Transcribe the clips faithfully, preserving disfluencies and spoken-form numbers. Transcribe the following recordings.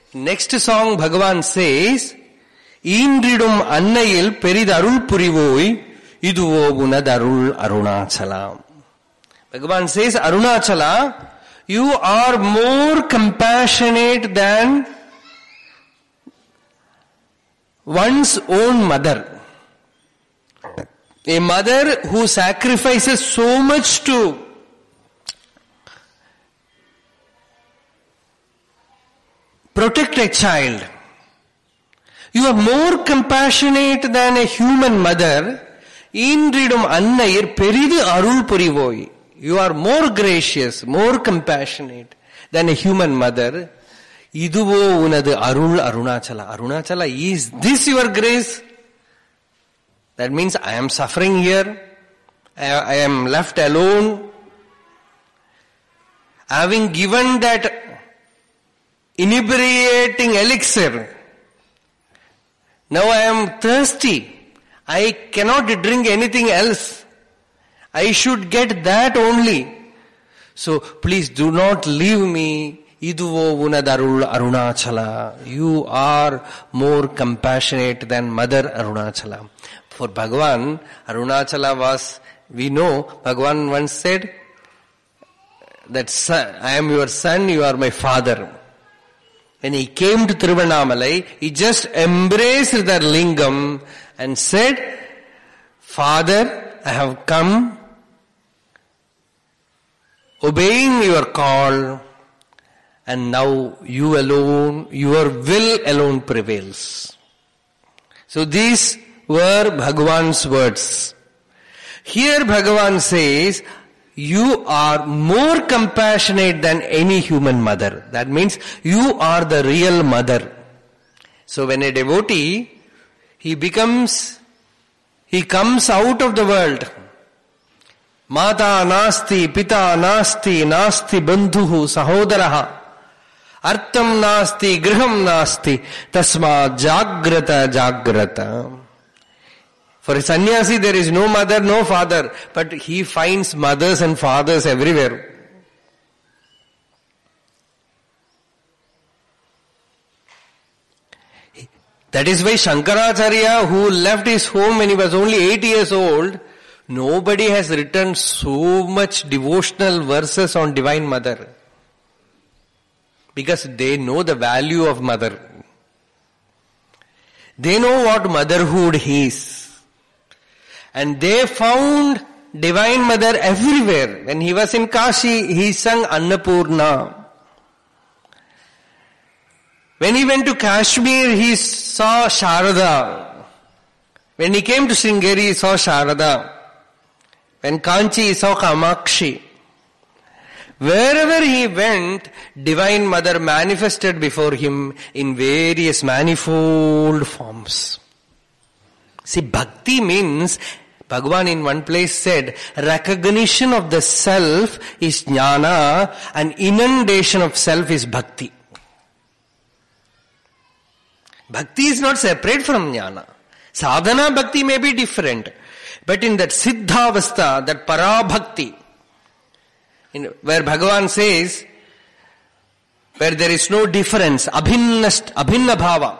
Next song Bhagavan says, Indridum annayil peridarul purivoi, iduvo unadarul Arunachala. Bhagavan says, Arunachala, you are more compassionate than one's own mother. A mother who sacrifices so much to protect a child. You are more compassionate than a human mother. Indridum annayir peridu arul purivoi. You are more gracious, more compassionate than a human mother. Iduvo unadu arul Arunachala. Arunachala, is this your grace? That means I am suffering here. I, I am left alone. Having given that inebriating elixir, now I am thirsty. I cannot drink anything else. I should get that only. So please do not leave me. Iduvo unadarul Arunachala. You are more compassionate than Mother Arunachala. For Bhagavan, Arunachala was, we know, Bhagavan once said that son, I am your son, you are my father. When he came to Tiruvannamalai, he just embraced the lingam and said, Father, I have come obeying your call, and now you alone, your will alone prevails. So these were Bhagavan's words. Here Bhagavan says, you are more compassionate than any human mother. That means you are the real mother. So when a devotee, he becomes, he comes out of the world. Mata nasti, pita nasti, nasti bandhuhu, sahodaraha. Artam nasti, griham nasti, tasma jagrata jagrata. For a sannyasi there is no mother, no father, but he finds mothers and fathers everywhere. That is why Shankaracharya, who left his home when he was only eight years old, nobody has written so much devotional verses on Divine Mother. Because they know the value of mother. They know what motherhood is. And they found Divine Mother everywhere. When he was in Kashi, he sang Annapurna. When he went to Kashmir, he saw Sharada. When he came to Sringeri, he saw Sharada. When Kanchi, he saw Kamakshi. Wherever he went, Divine Mother manifested before him in various manifold forms. See, bhakti means, Bhagavan in one place said, recognition of the self is jnana and inundation of self is bhakti. Bhakti is not separate from jnana. Sadhana bhakti may be different. But in that siddhavastha, that parabhakti, in, where Bhagavan says, where there is no difference, abhinna, abhinna bhava,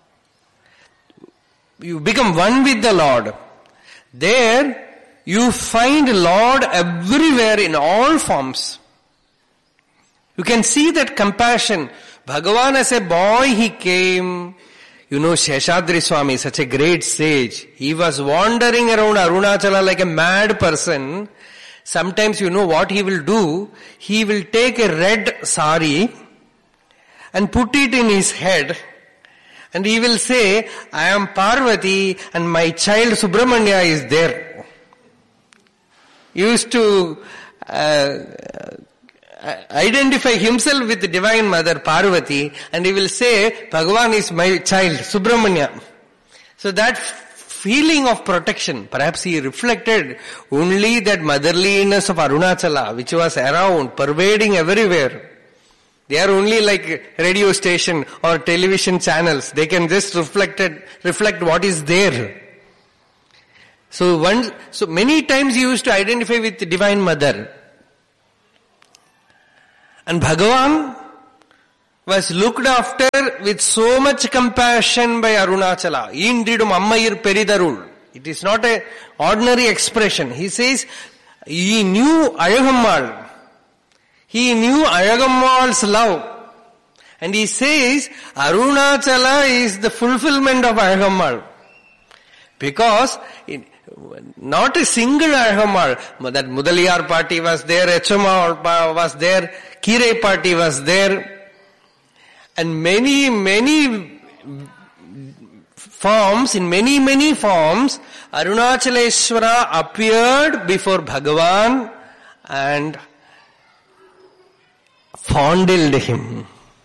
you become one with the Lord. There, you find Lord everywhere in all forms. You can see that compassion. Bhagavan as a boy, he came. You know, Sheshadri Swami, such a great sage. He was wandering around Arunachala like a mad person. Sometimes you know what he will do? He will take a red sari and put it in his head. And he will say, I am Parvati and my child Subramanya is there. He used to uh, identify himself with the Divine Mother Parvati, and he will say, Bhagavan is my child Subramanya. So that feeling of protection, perhaps he reflected only that motherliness of Arunachala, which was around, pervading everywhere. They are only like radio station or television channels. They can just reflect it, reflect what is there. So one, so many times he used to identify with the Divine Mother. And Bhagavan, was looked after with so much compassion by Arunachala. Indridum ammayir peridarul. It is not an ordinary expression. He says, he knew Ayagammal. He knew Ayagammal's love. And he says, Arunachala is the fulfillment of Ayagammal. Because it, not a single Ayagammal. That Mudaliyar party was there, Echama was there, Kire party was there. And many, many forms, in many, many forms, Arunachaleshwara appeared before Bhagavan and fondled him.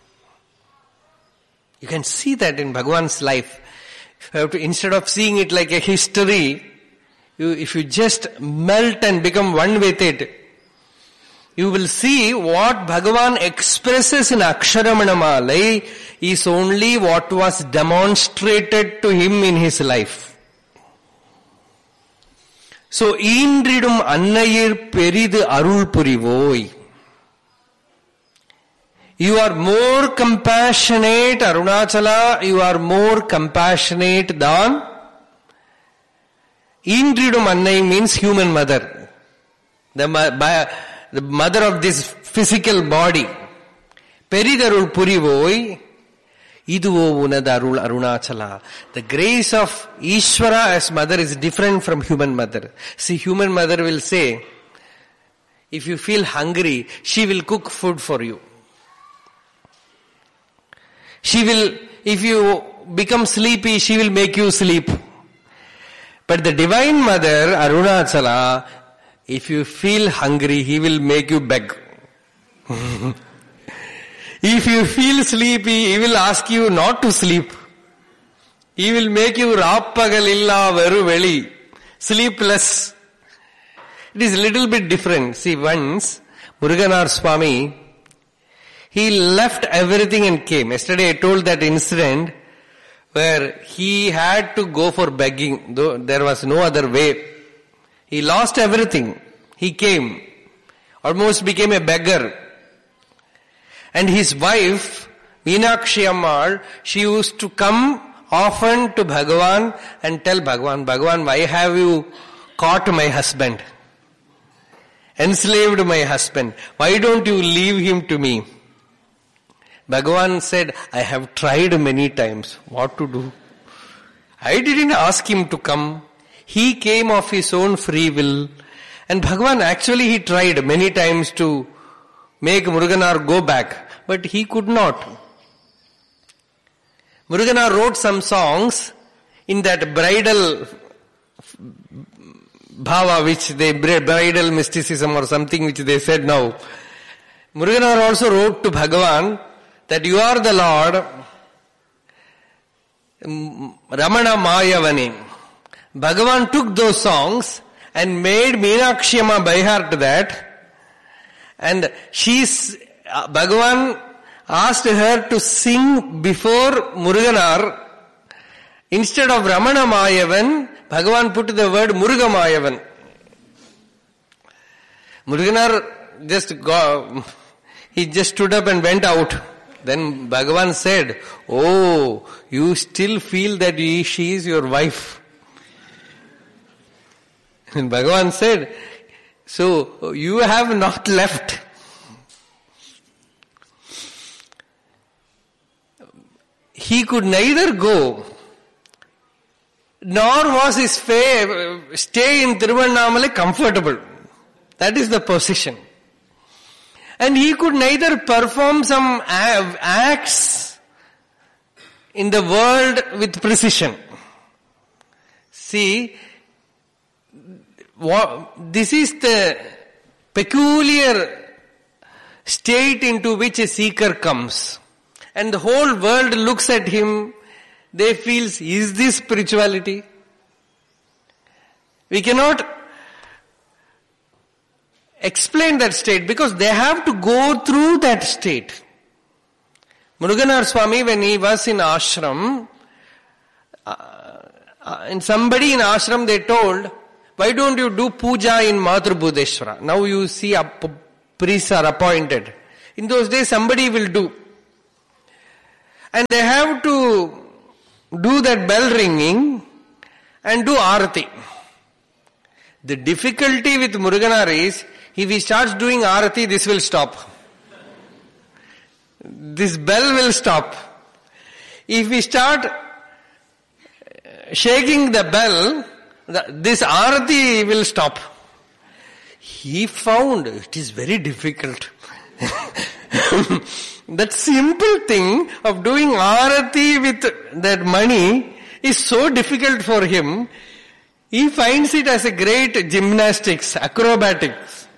You can see that in Bhagavan's life. You have to, instead of seeing it like a history, you, if you just melt and become one with it, you will see what Bhagavan expresses in Aksharamanamala is only what was demonstrated to him in his life. So, Indridum Annayir Peridu Arul Purivoi. You are more compassionate, Arunachala, you are more compassionate than Indridum Annai means human mother. The, by, the mother of this physical body. Peridarul Purivoi, Iduvo Unadarul Arunachala. The grace of Ishvara as mother is different from human mother. See, human mother will say, if you feel hungry, she will cook food for you. She will, if you become sleepy, she will make you sleep. But the Divine Mother, Arunachala, if you feel hungry, he will make you beg. If you feel sleepy, he will ask you not to sleep. He will make you Rappagalilla Veru Veli, sleepless. It is a little bit different. See, once, Muruganar Swami, he left everything and came. Yesterday I told that incident where he had to go for begging, though there was no other way. He lost everything. He came. Almost became a beggar. And his wife, Meenakshi Ammal, she used to come often to Bhagavan and tell Bhagavan, Bhagavan, why have you caught my husband? Enslaved my husband. Why don't you leave him to me? Bhagavan said, I have tried many times. What to do? I didn't ask him to come. He came of his own free will. And Bhagavan actually he tried many times to make Muruganar go back. But he could not. Muruganar wrote some songs in that bridal bhava which they, bridal mysticism or something which they said now. Muruganar also wrote to Bhagavan that you are the Lord, Ramana Mayavani. Bhagavan took those songs and made Meenakshi Amma by heart that, and she's, Bhagavan asked her to sing before Muruganar. Instead of Ramana Mayavan, Bhagavan put the word Muruga Mayavan. Muruganar just got, he just stood up and went out. Then Bhagavan said, oh, you still feel that she is your wife. And Bhagavan said, so you have not left. He could neither go, nor was his stay in Tiruvannamalai comfortable. That is the position. And he could neither perform some acts in the world with precision. See, this is the peculiar state into which a seeker comes. And the whole world looks at him, they feel, is this spirituality? We cannot explain that state because they have to go through that state. Muruganar Swami, when he was in ashram, uh, uh, and somebody in ashram they told, why don't you do puja in Madhurabudeshwara? Now you see up, priests are appointed. In those days somebody will do. And they have to do that bell ringing and do arati. The difficulty with Muruganar is, if he starts doing arati, this will stop. This bell will stop. If we start shaking the bell, this arati will stop. He found it is very difficult. That simple thing of doing arati with that money is so difficult for him. He finds it as a great gymnastics, acrobatics.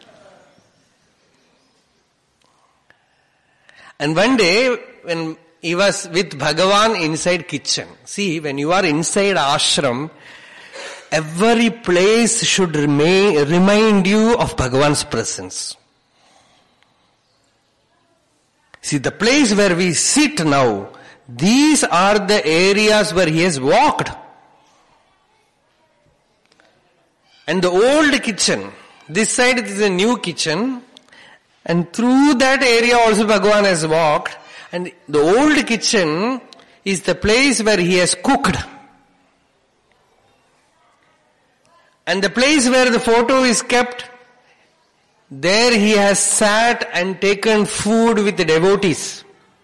And one day, when he was with Bhagavan inside kitchen. See, when you are inside ashram, every place should remain, remind you of Bhagavan's presence. See, the place where we sit now, these are the areas where he has walked. And the old kitchen, this side is a new kitchen, and through that area also Bhagavan has walked, and the old kitchen is the place where he has cooked. And the place where the photo is kept, there he has sat and taken food with the devotees.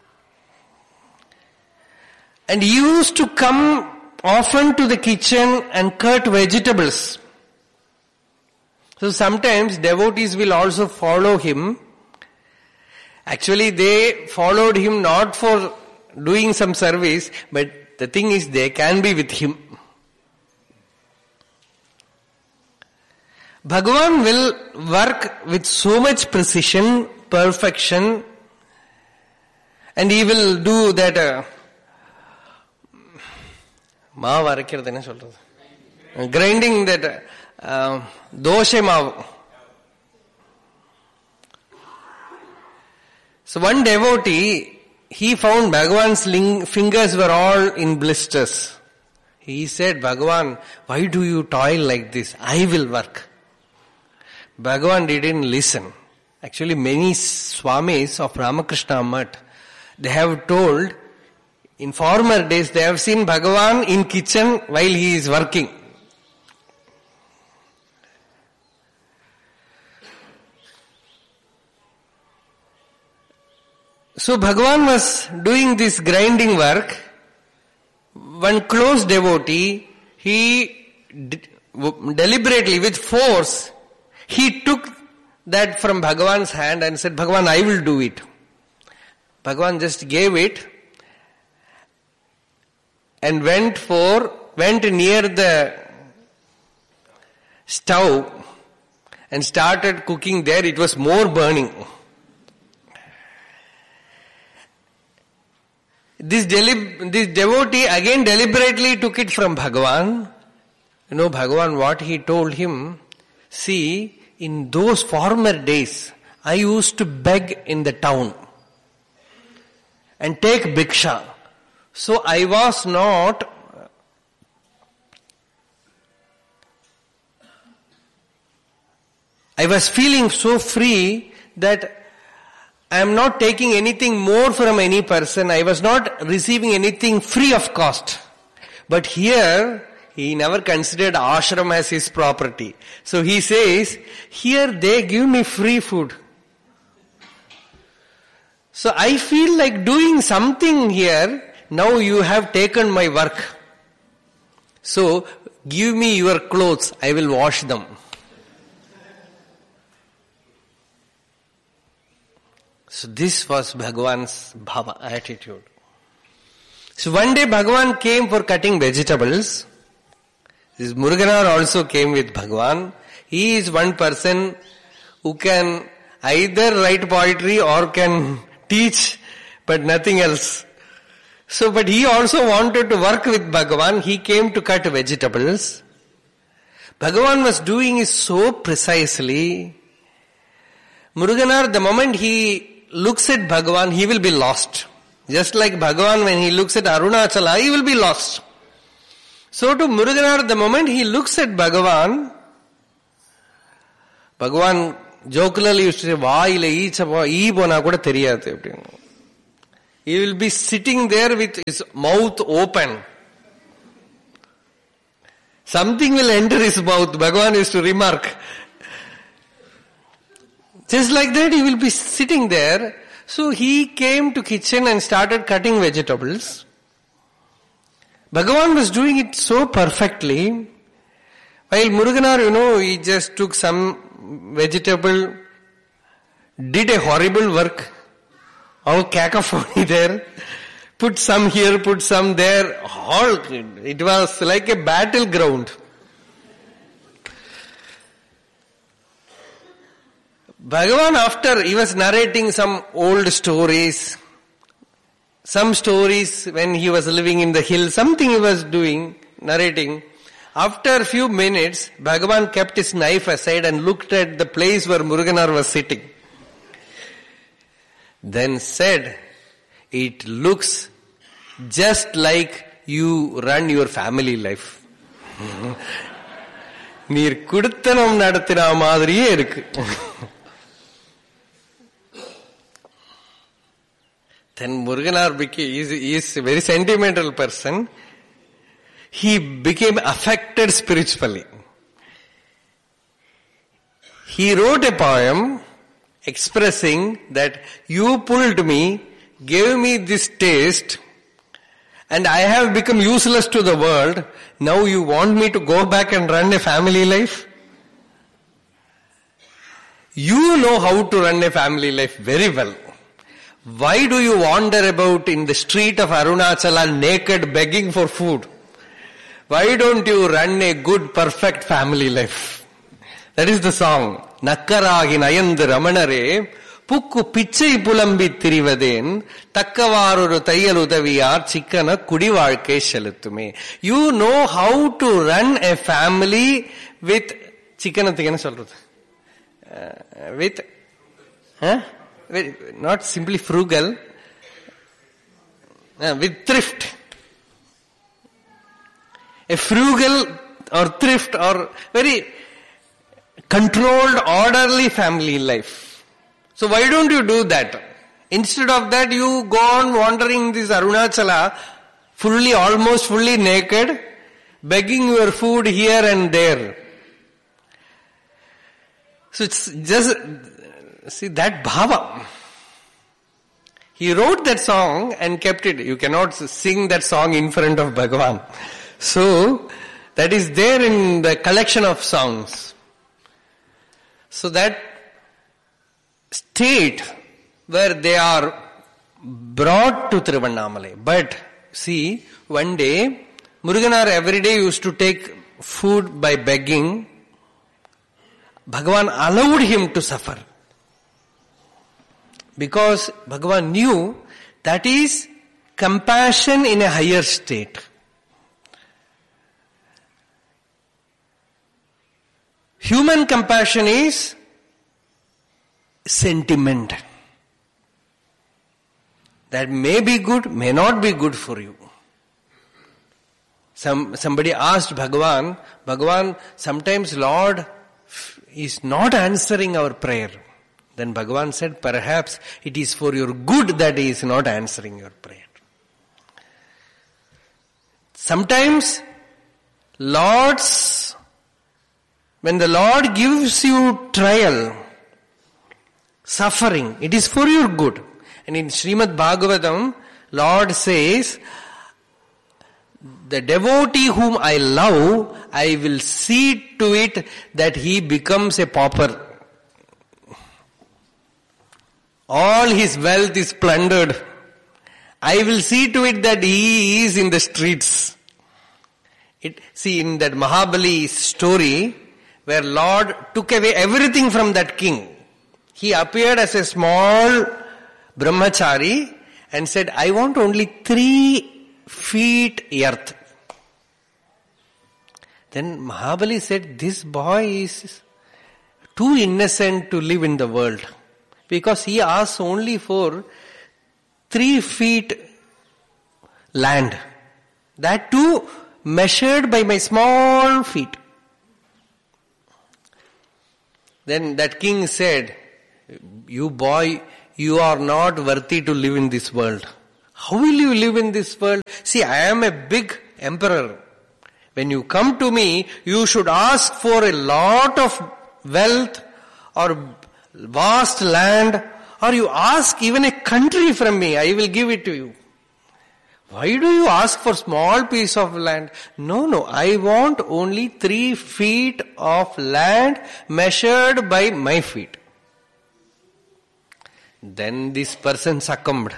And he used to come often to the kitchen and cut vegetables. So sometimes devotees will also follow him. Actually they followed him not for doing some service, but the thing is they can be with him. Bhagavan will work with so much precision, perfection, and he will do that maavu arakkiradhu enna solradhu, grinding that uh, dosha maavu. So one devotee, he found Bhagavan's ling- fingers were all in blisters. He said, Bhagavan, why do you toil like this? I will work. Bhagavan didn't listen. Actually, many Swamis of Ramakrishna Math, they have told, in former days, they have seen Bhagavan in kitchen while he is working. So Bhagavan was doing this grinding work. One close devotee, he de- deliberately, with force, he took that from Bhagavan's hand and said, Bhagavan, I will do it. Bhagavan just gave it and went for, went near the stove and started cooking there. It was more burning. This, deli- this devotee again deliberately took it from Bhagavan. You know, Bhagavan, what he told him, see, in those former days, I used to beg in the town and take bhiksha. So I was not I was feeling so free that I am not taking anything more from any person. I was not receiving anything free of cost. But here, he never considered ashram as his property. So he says, here they give me free food. So I feel like doing something here. Now you have taken my work. So give me your clothes. I will wash them. So this was Bhagavan's bhava, attitude. So one day Bhagavan came for cutting vegetables. This Muruganar also came with Bhagavan. He is one person who can either write poetry or can teach, but nothing else. So, but he also wanted to work with Bhagavan. He came to cut vegetables. Bhagavan was doing it so precisely. Muruganar, the moment he looks at Bhagavan, he will be lost. Just like Bhagavan, when he looks at Arunachala, he will be lost. So to Muruganar, the moment he looks at Bhagavan, Bhagavan jocularly used to say, vaayila ee chapa ee pona kuda theriyadhu. He will be sitting there with his mouth open. Something will enter his mouth. Bhagavan used to remark. Just like that he will be sitting there. So he came to kitchen and started cutting vegetables. Bhagavan was doing it so perfectly. While Muruganar, you know, he just took some vegetable, did a horrible work, all cacophony there, put some here, put some there, all, it was like a battleground. Bhagavan, after he was narrating some old stories, some stories when he was living in the hill, something he was doing, narrating. After a few minutes, Bhagavan kept his knife aside and looked at the place where Muruganar was sitting. Then said, it looks just like you run your family life. நீர் குடுத்தனம் நடத்தின மாதிரியே இருக்கு. Then Muruganar became, he is, he is a very sentimental person. He became affected spiritually. He wrote a poem expressing that you pulled me, gave me this taste, and I have become useless to the world. Now you want me to go back and run a family life? You know how to run a family life very well. Why do you wander about in the street of Arunachala naked begging for food? Why don't you run a good perfect family life? That is the song. Nakkaragi nayandu ramanare pukku pichai pulambi thirivadhen takkavaru tayyaludaviyar chikkana kudivalke sheluttume. You know how to run a family with chikkanathukku enna solradhu? With huh? With, not simply frugal, uh, with thrift. A frugal or thrift or very controlled, orderly family life. So why don't you do that? Instead of that, you go on wandering this Arunachala, fully, almost fully naked, begging your food here and there. So it's just, see that bhava. He wrote that song and kept it. You cannot sing that song in front of Bhagavan. So, that is there in the collection of songs. So that state where they are brought to Tiruvannamalai. But, see, one day, Muruganar every day used to take food by begging. Bhagavan allowed him to suffer. Because Bhagavan knew that is compassion in a higher state. Human compassion is sentiment. That may be good, may not be good for you. Some, somebody asked Bhagavan, Bhagavan, sometimes Lord is not answering our prayer. Then Bhagavan said, perhaps it is for your good that he is not answering your prayer. Sometimes, Lord's, when the Lord gives you trial, suffering, it is for your good. And in Srimad Bhagavatam, Lord says, the devotee whom I love, I will see to it that he becomes a pauper. All his wealth is plundered. I will see to it that he is in the streets. It, see, in that Mahabali story, where Lord took away everything from that king, he appeared as a small brahmachari and said, I want only three feet earth. Then Mahabali said, this boy is too innocent to live in the world. Because he asks only for three feet land. That too measured by my small feet. Then that king said, you boy, you are not worthy to live in this world. How will you live in this world? See, I am a big emperor. When you come to me, you should ask for a lot of wealth or vast land, or you ask even a country from me, I will give it to you. Why do you ask for small piece of land? No, no, I want only three feet of land measured by my feet. Then this person succumbed.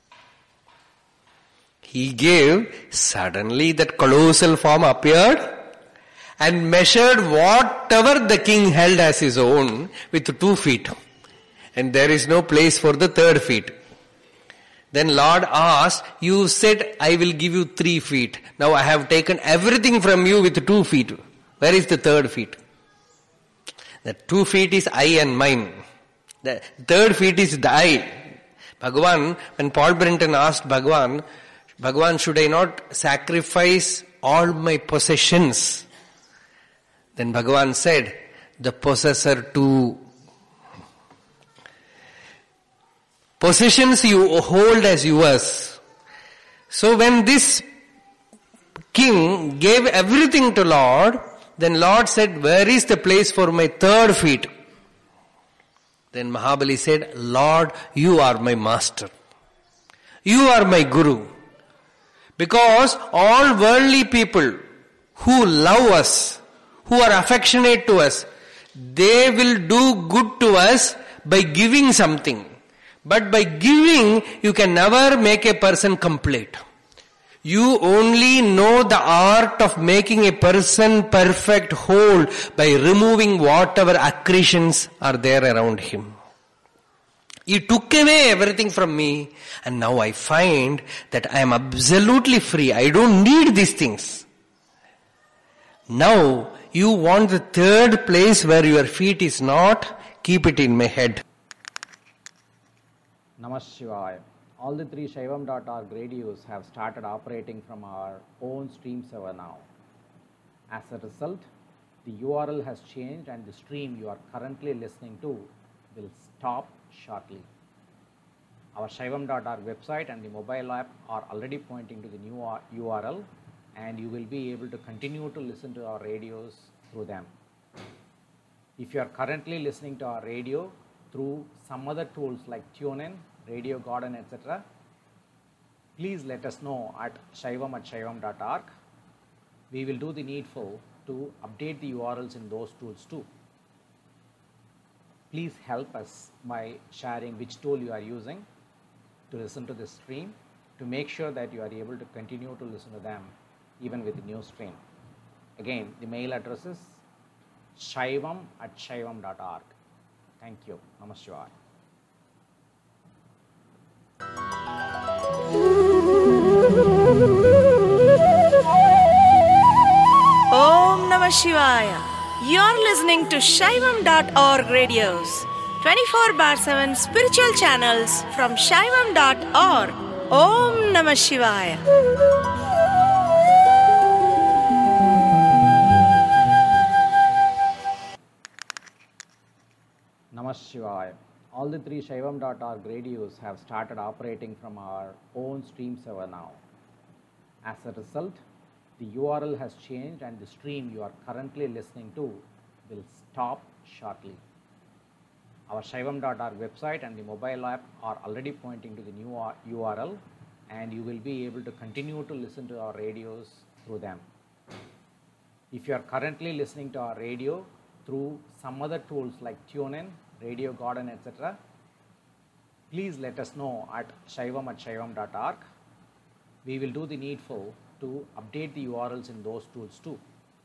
He gave, suddenly that colossal form appeared and measured whatever the king held as his own with two feet. And there is no place for the third feet. Then Lord asked, you said I will give you three feet. Now I have taken everything from you with two feet. Where is the third feet? The two feet is I and mine. The third feet is the I. Bhagavan, when Paul Brenton asked Bhagavan, Bhagavan, should I not sacrifice all my possessions? Then Bhagavan said, the possessor too. Possessions you hold as yours. So when this king gave everything to Lord, then Lord said, where is the place for my third feet? Then Mahabali said, Lord, you are my master. You are my guru. Because all worldly people who love us, who are affectionate to us, they will do good to us by giving something. But by giving, you can never make a person complete. You only know the art of making a person perfect, whole, by removing whatever accretions are there around him. He took away everything from me, and now I find that I am absolutely free. I don't need these things. Now, you want the third place where your feet is not, keep it in my head. Namah Shivaya. All the three Shaivam dot org radios have started operating from our own stream server now. As a result, the U R L has changed and the stream you are currently listening to will stop shortly. Our Shaivam dot org website and the mobile app are already pointing to the new U R L, and you will be able to continue to listen to our radios through them. If you are currently listening to our radio through some other tools like TuneIn, Radio Garden, et cetera, please let us know at shaivam at shaivam dot org. We will do the needful to update the U R Ls in those tools too. Please help us by sharing which tool you are using to listen to this stream, to make sure that you are able to continue to listen to them even with the new stream. Again, the mail address is shaivam at shaivam dot org. Thank you. Namah Shivaya. Om Namah Shivaya. You're listening to Shaivam dot org radios, twenty-four bar seven spiritual channels from Shaivam dot org. Om Namah Shivaya. Namah Shivaya. All the three Shaivam dot org radios have started operating from our own stream server now. As a result, the U R L has changed and the stream you are currently listening to will stop shortly. Our Shaivam dot org website and the mobile app are already pointing to the new U R L, and you will be able to continue to listen to our radios through them. If you are currently listening to our radio through some other tools like TuneIn, Radio Garden, et cetera, please let us know at shaivam at shaivam dot org. We will do the needful to update the U R Ls in those tools too.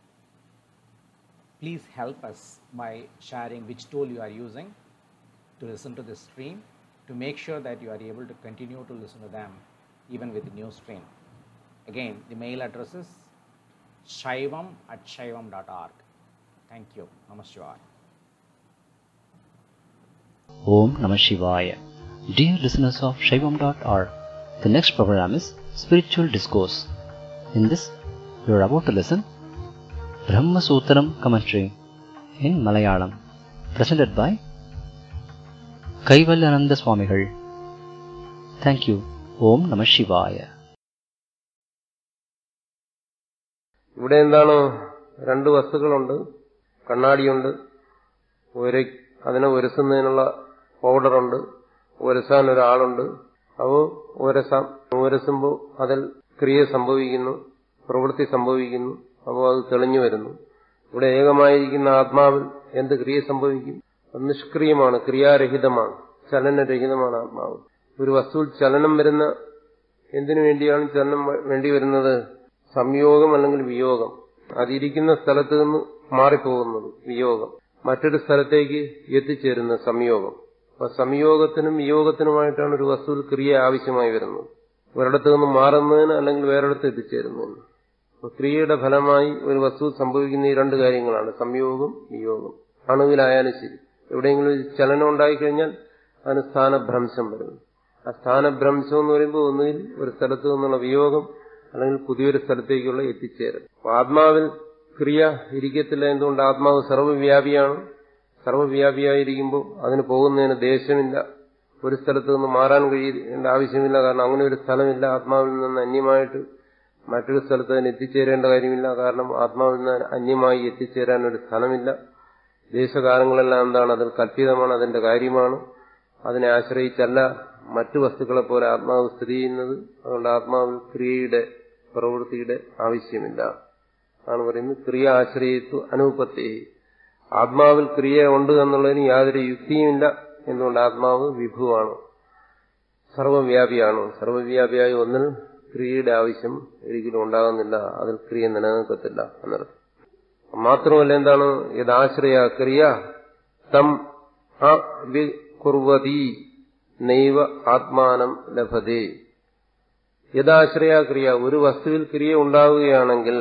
Please help us by sharing which tool you are using to listen to this stream, to make sure that you are able to continue to listen to them even with the new stream. Again, the mail address is shaivam at shaivam dot org. Thank you. Namah Shivaya. Om Namah Shivaya. Dear listeners of Shaivam dot org, the next program is Spiritual Discourse. In this, you are about to listen Brahma Sutram commentary in Malayalam, presented by Kaivalyananda Swamigal. Thank you. ഓം നമഃ ശിവായ. ഇവിടെ എന്താണ്, രണ്ട് വസ്തുക്കളുണ്ട്. കണ്ണാടിയുണ്ട്, ഒരു അതിനെ ഉരസുന്നതിനുള്ള പൗഡറുണ്ട്, ഉരസാൻ ഒരാളുണ്ട്. അപ്പോൾ ഉരസാം ഉരസുമ്പോൾ അതിൽ ക്രിയ സംഭവിക്കുന്നു, പ്രവൃത്തി സംഭവിക്കുന്നു. അപ്പോൾ അത് തെളിഞ്ഞു വരുന്നു. ഇവിടെ ഏകമായിരിക്കുന്ന ആത്മാവിൽ എന്ത് ക്രിയ സംഭവിക്കും? അത് നിഷ്ക്രിയമാണ്, ക്രിയാരഹിതമാണ്, ചലനരഹിതമാണ് ആത്മാവ്. ഒരു വസ്തുവിൽ ചലനം വരുന്ന എന്തിനു വേണ്ടിയാണ് ചലനം വേണ്ടി വരുന്നത്? സംയോഗം അല്ലെങ്കിൽ വിയോഗം. അതിരിക്കുന്ന സ്ഥലത്ത് നിന്ന് മാറിപ്പോകുന്നത് വിയോഗം, മറ്റൊരു സ്ഥലത്തേക്ക് എത്തിച്ചേരുന്ന സംയോഗം. അപ്പൊ സംയോഗത്തിനും വിയോഗത്തിനുമായിട്ടാണ് ഒരു വസ്തുവിൽ ക്രിയ ആവശ്യമായി വരുന്നത്. ഒരിടത്ത് നിന്ന് മാറുന്നതിന് അല്ലെങ്കിൽ വേറൊരിടത്ത് എത്തിച്ചേരുന്നതിന്. അപ്പൊ ക്രിയയുടെ ഫലമായി ഒരു വസ്തു സംഭവിക്കുന്ന ഈ രണ്ട് കാര്യങ്ങളാണ്, സംയോഗം വിയോഗം. അണുവിലായാലും ശരി, എവിടെയെങ്കിലും ഒരു ചലനം ഉണ്ടായിക്കഴിഞ്ഞാൽ അതിന് സ്ഥാനഭ്രംശം വരുന്നു. ആ സ്ഥാനഭ്രംശം എന്ന് പറയുമ്പോൾ ഒന്നുകിൽ ഒരു സ്ഥലത്ത് നിന്നുള്ള വിയോഗം അല്ലെങ്കിൽ പുതിയൊരു സ്ഥലത്തേക്കുള്ള എത്തിച്ചേരൽ. ആത്മാവിൽ ക്രിയ ഇരിക്കത്തില്ല. എന്തുകൊണ്ട്? ആത്മാവ് സർവ്വവ്യാപിയാണ്. സർവ്വവ്യാപിയായിരിക്കുമ്പോൾ അതിന് പോകുന്നതിന് ദേശമില്ല, ഒരു സ്ഥലത്ത് നിന്ന് മാറാൻ കഴിയേണ്ട ആവശ്യമില്ല. കാരണം അങ്ങനെ ഒരു സ്ഥലമില്ല. ആത്മാവിൽ നിന്ന് അന്യമായിട്ട് മറ്റൊരു സ്ഥലത്ത് അതിന് എത്തിച്ചേരേണ്ട കാര്യമില്ല. കാരണം ആത്മാവിൽ നിന്ന് അന്യമായി എത്തിച്ചേരാൻ ഒരു സ്ഥലമില്ല. ദേശകാലങ്ങളെല്ലാം എന്താണ്? അതിൽ കല്പിതമാണ്, അതിന്റെ കാര്യമാണ്. അതിനെ ആശ്രയിച്ചല്ല മറ്റു വസ്തുക്കളെ പോലെ ആത്മാവ് സ്ഥിതി ചെയ്യുന്നത്. അതുകൊണ്ട് ആത്മാവിൽ ക്രിയയുടെ പ്രവൃത്തിയുടെ ആവശ്യമില്ല. ആണ് പറയുന്നത് ക്രിയ ആശ്രയിത്തു അനുപത്തി. ആത്മാവിൽ ക്രിയ ഉണ്ട് എന്നുള്ളതിന് യാതൊരു യുക്തിയുമില്ല. എന്തുകൊണ്ട്? ആത്മാവ് വിഭുവാണ്, സർവവ്യാപിയാണ്. സർവവ്യാപിയായ ഒന്നിൽ ക്രിയയുടെ ആവശ്യം ഒരിക്കലും ഉണ്ടാകുന്നില്ല, അതിൽ ക്രിയ നിലനിൽക്കത്തില്ല എന്നർത്ഥം. മാത്രമല്ല എന്താണ്? യഥാശ്രയ ക്രിയ തം അവികുർവതി നൈവ ആത്മാനം ലഭതേ. യഥാശ്രയ ക്രിയ, ഒരു വസ്തുവിൽ ക്രിയ ഉണ്ടാവുകയാണെങ്കിൽ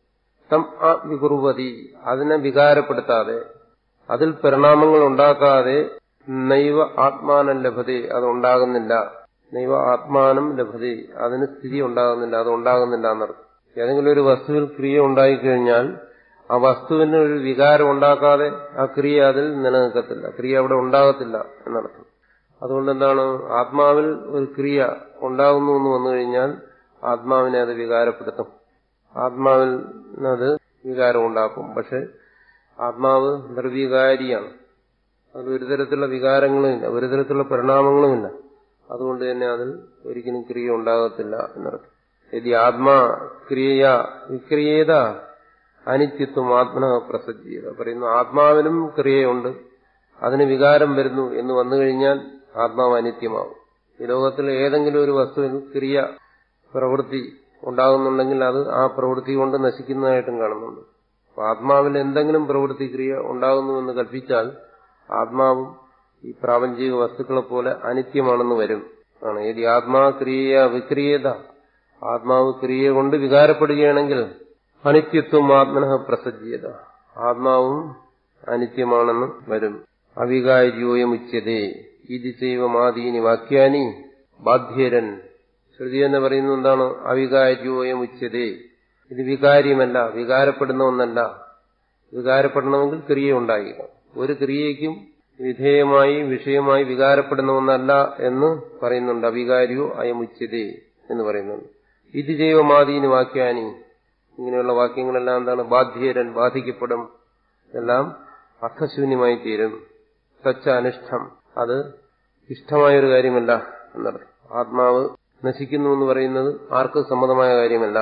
തം അവികുർവതി, അതിനെ വികാരപ്പെടുത്താതെ, അതിൽ പരിണാമങ്ങൾ ഉണ്ടാക്കാതെ, നൈവ ആത്മാനം ലഭതേ, അത് ഉണ്ടാകുന്നില്ല. നൈവ ആത്മാനം ലഭതേ, അതിന് സ്ഥിതി ഉണ്ടാകുന്നില്ല, അത് ഉണ്ടാകുന്നില്ല എന്നർത്ഥം. ഏതെങ്കിലും ഒരു വസ്തുവിൽ ക്രിയ ഉണ്ടായിക്കഴിഞ്ഞാൽ ആ വസ്തുവിന് ഒരു വികാരം ഉണ്ടാക്കാതെ ആ ക്രിയ അതിൽ നിലനിൽക്കത്തില്ല, ക്രിയ അവിടെ ഉണ്ടാകത്തില്ല എന്നർത്ഥം. അതുകൊണ്ട് എന്താണ്? ആത്മാവിൽ ഒരു ക്രിയ ഉണ്ടാകുന്നു എന്ന് വന്നു കഴിഞ്ഞാൽ ആത്മാവിനെ അത് വികാരപ്പെടുത്തും, ആത്മാവിൽ അത് വികാരം ഉണ്ടാക്കും. പക്ഷെ ആത്മാവ് നിർവികാരിയാണ്, അത് ഒരു തരത്തിലുള്ള വികാരങ്ങളുമില്ല, ഒരു തരത്തിലുള്ള പരിണാമങ്ങളുമില്ല. അതുകൊണ്ട് തന്നെ അതിൽ ഒരിക്കലും ക്രിയ ഉണ്ടാകത്തില്ല എന്നർത്ഥം. യദി ആത്മാ ക്രിയ വിക്രിയേത അനിത്യത്വം ആത്മന പ്രസജ്ജീയത. പറയുന്നു ആത്മാവിനും ക്രിയയുണ്ട്, അതിന് വികാരം വരുന്നു എന്ന് വന്നു കഴിഞ്ഞാൽ ആത്മാവ് അനിത്യമാവും. ഈ ലോകത്തിൽ ഏതെങ്കിലും ഒരു വസ്തുവിന് ക്രിയ പ്രവൃത്തി ഉണ്ടാകുന്നുണ്ടെങ്കിൽ അത് ആ പ്രവൃത്തി കൊണ്ട് നശിക്കുന്നതായിട്ടും കാണുന്നുണ്ട്. അപ്പൊ ആത്മാവിൽ എന്തെങ്കിലും പ്രവൃത്തി ക്രിയ ഉണ്ടാകുന്നുവെന്ന് കൽപ്പിച്ചാൽ ആത്മാവും ഈ പ്രാപഞ്ചിക വസ്തുക്കളെ പോലെ അനിത്യമാണെന്ന് വരും ആണ്. ഏതി ആത്മാ ക്രിയ വിക്രിയത, ആത്മാവ് ക്രിയ കൊണ്ട് വികാരപ്പെടുകയാണെങ്കിൽ അനിത്യത്വം ആത്മന പ്രസജ്ജീയത, ആത്മാവും അനിത്യമാണെന്ന് വരും. അവികാര്യോയമുച്യതേ ഇത് ചൈവമാദീനി വാക്യാനി ബാധ്യരൻ. ശ്രുതി എന്ന് പറയുന്നത് എന്താണ്? അവികാര്യോയമുച്യതേ, ഇത് വികാര്യമല്ല, വികാരപ്പെടുന്ന ഒന്നല്ല. വികാരപ്പെടണമെങ്കിൽ ക്രിയ ഉണ്ടായിരിക്കണം. ഒരു ക്രിയയ്ക്കും വിധേയമായി വിഷയമായി വികാരപ്പെടുന്ന ഒന്നല്ല എന്ന് പറയുന്നുണ്ട്. അവികാര്യോ അയമുച്യതേ എന്ന് പറയുന്നുണ്ട്. ഇത് ജൈവമാദീനി വാക്യാനി, ഇങ്ങനെയുള്ള വാക്യങ്ങളെല്ലാം എന്താണ്? ബാധ്യരൻ, ബാധിക്കപ്പെടും, എല്ലാം അർത്ഥശൂന്യമായി തീരും. തച്ച അനിഷ്ടം, അത് ഇഷ്ടമായൊരു കാര്യമല്ല എന്നർത്ഥം. ആത്മാവ് നശിക്കുന്നു എന്ന് പറയുന്നത് ആർക്കും സമ്മതമായ കാര്യമല്ല.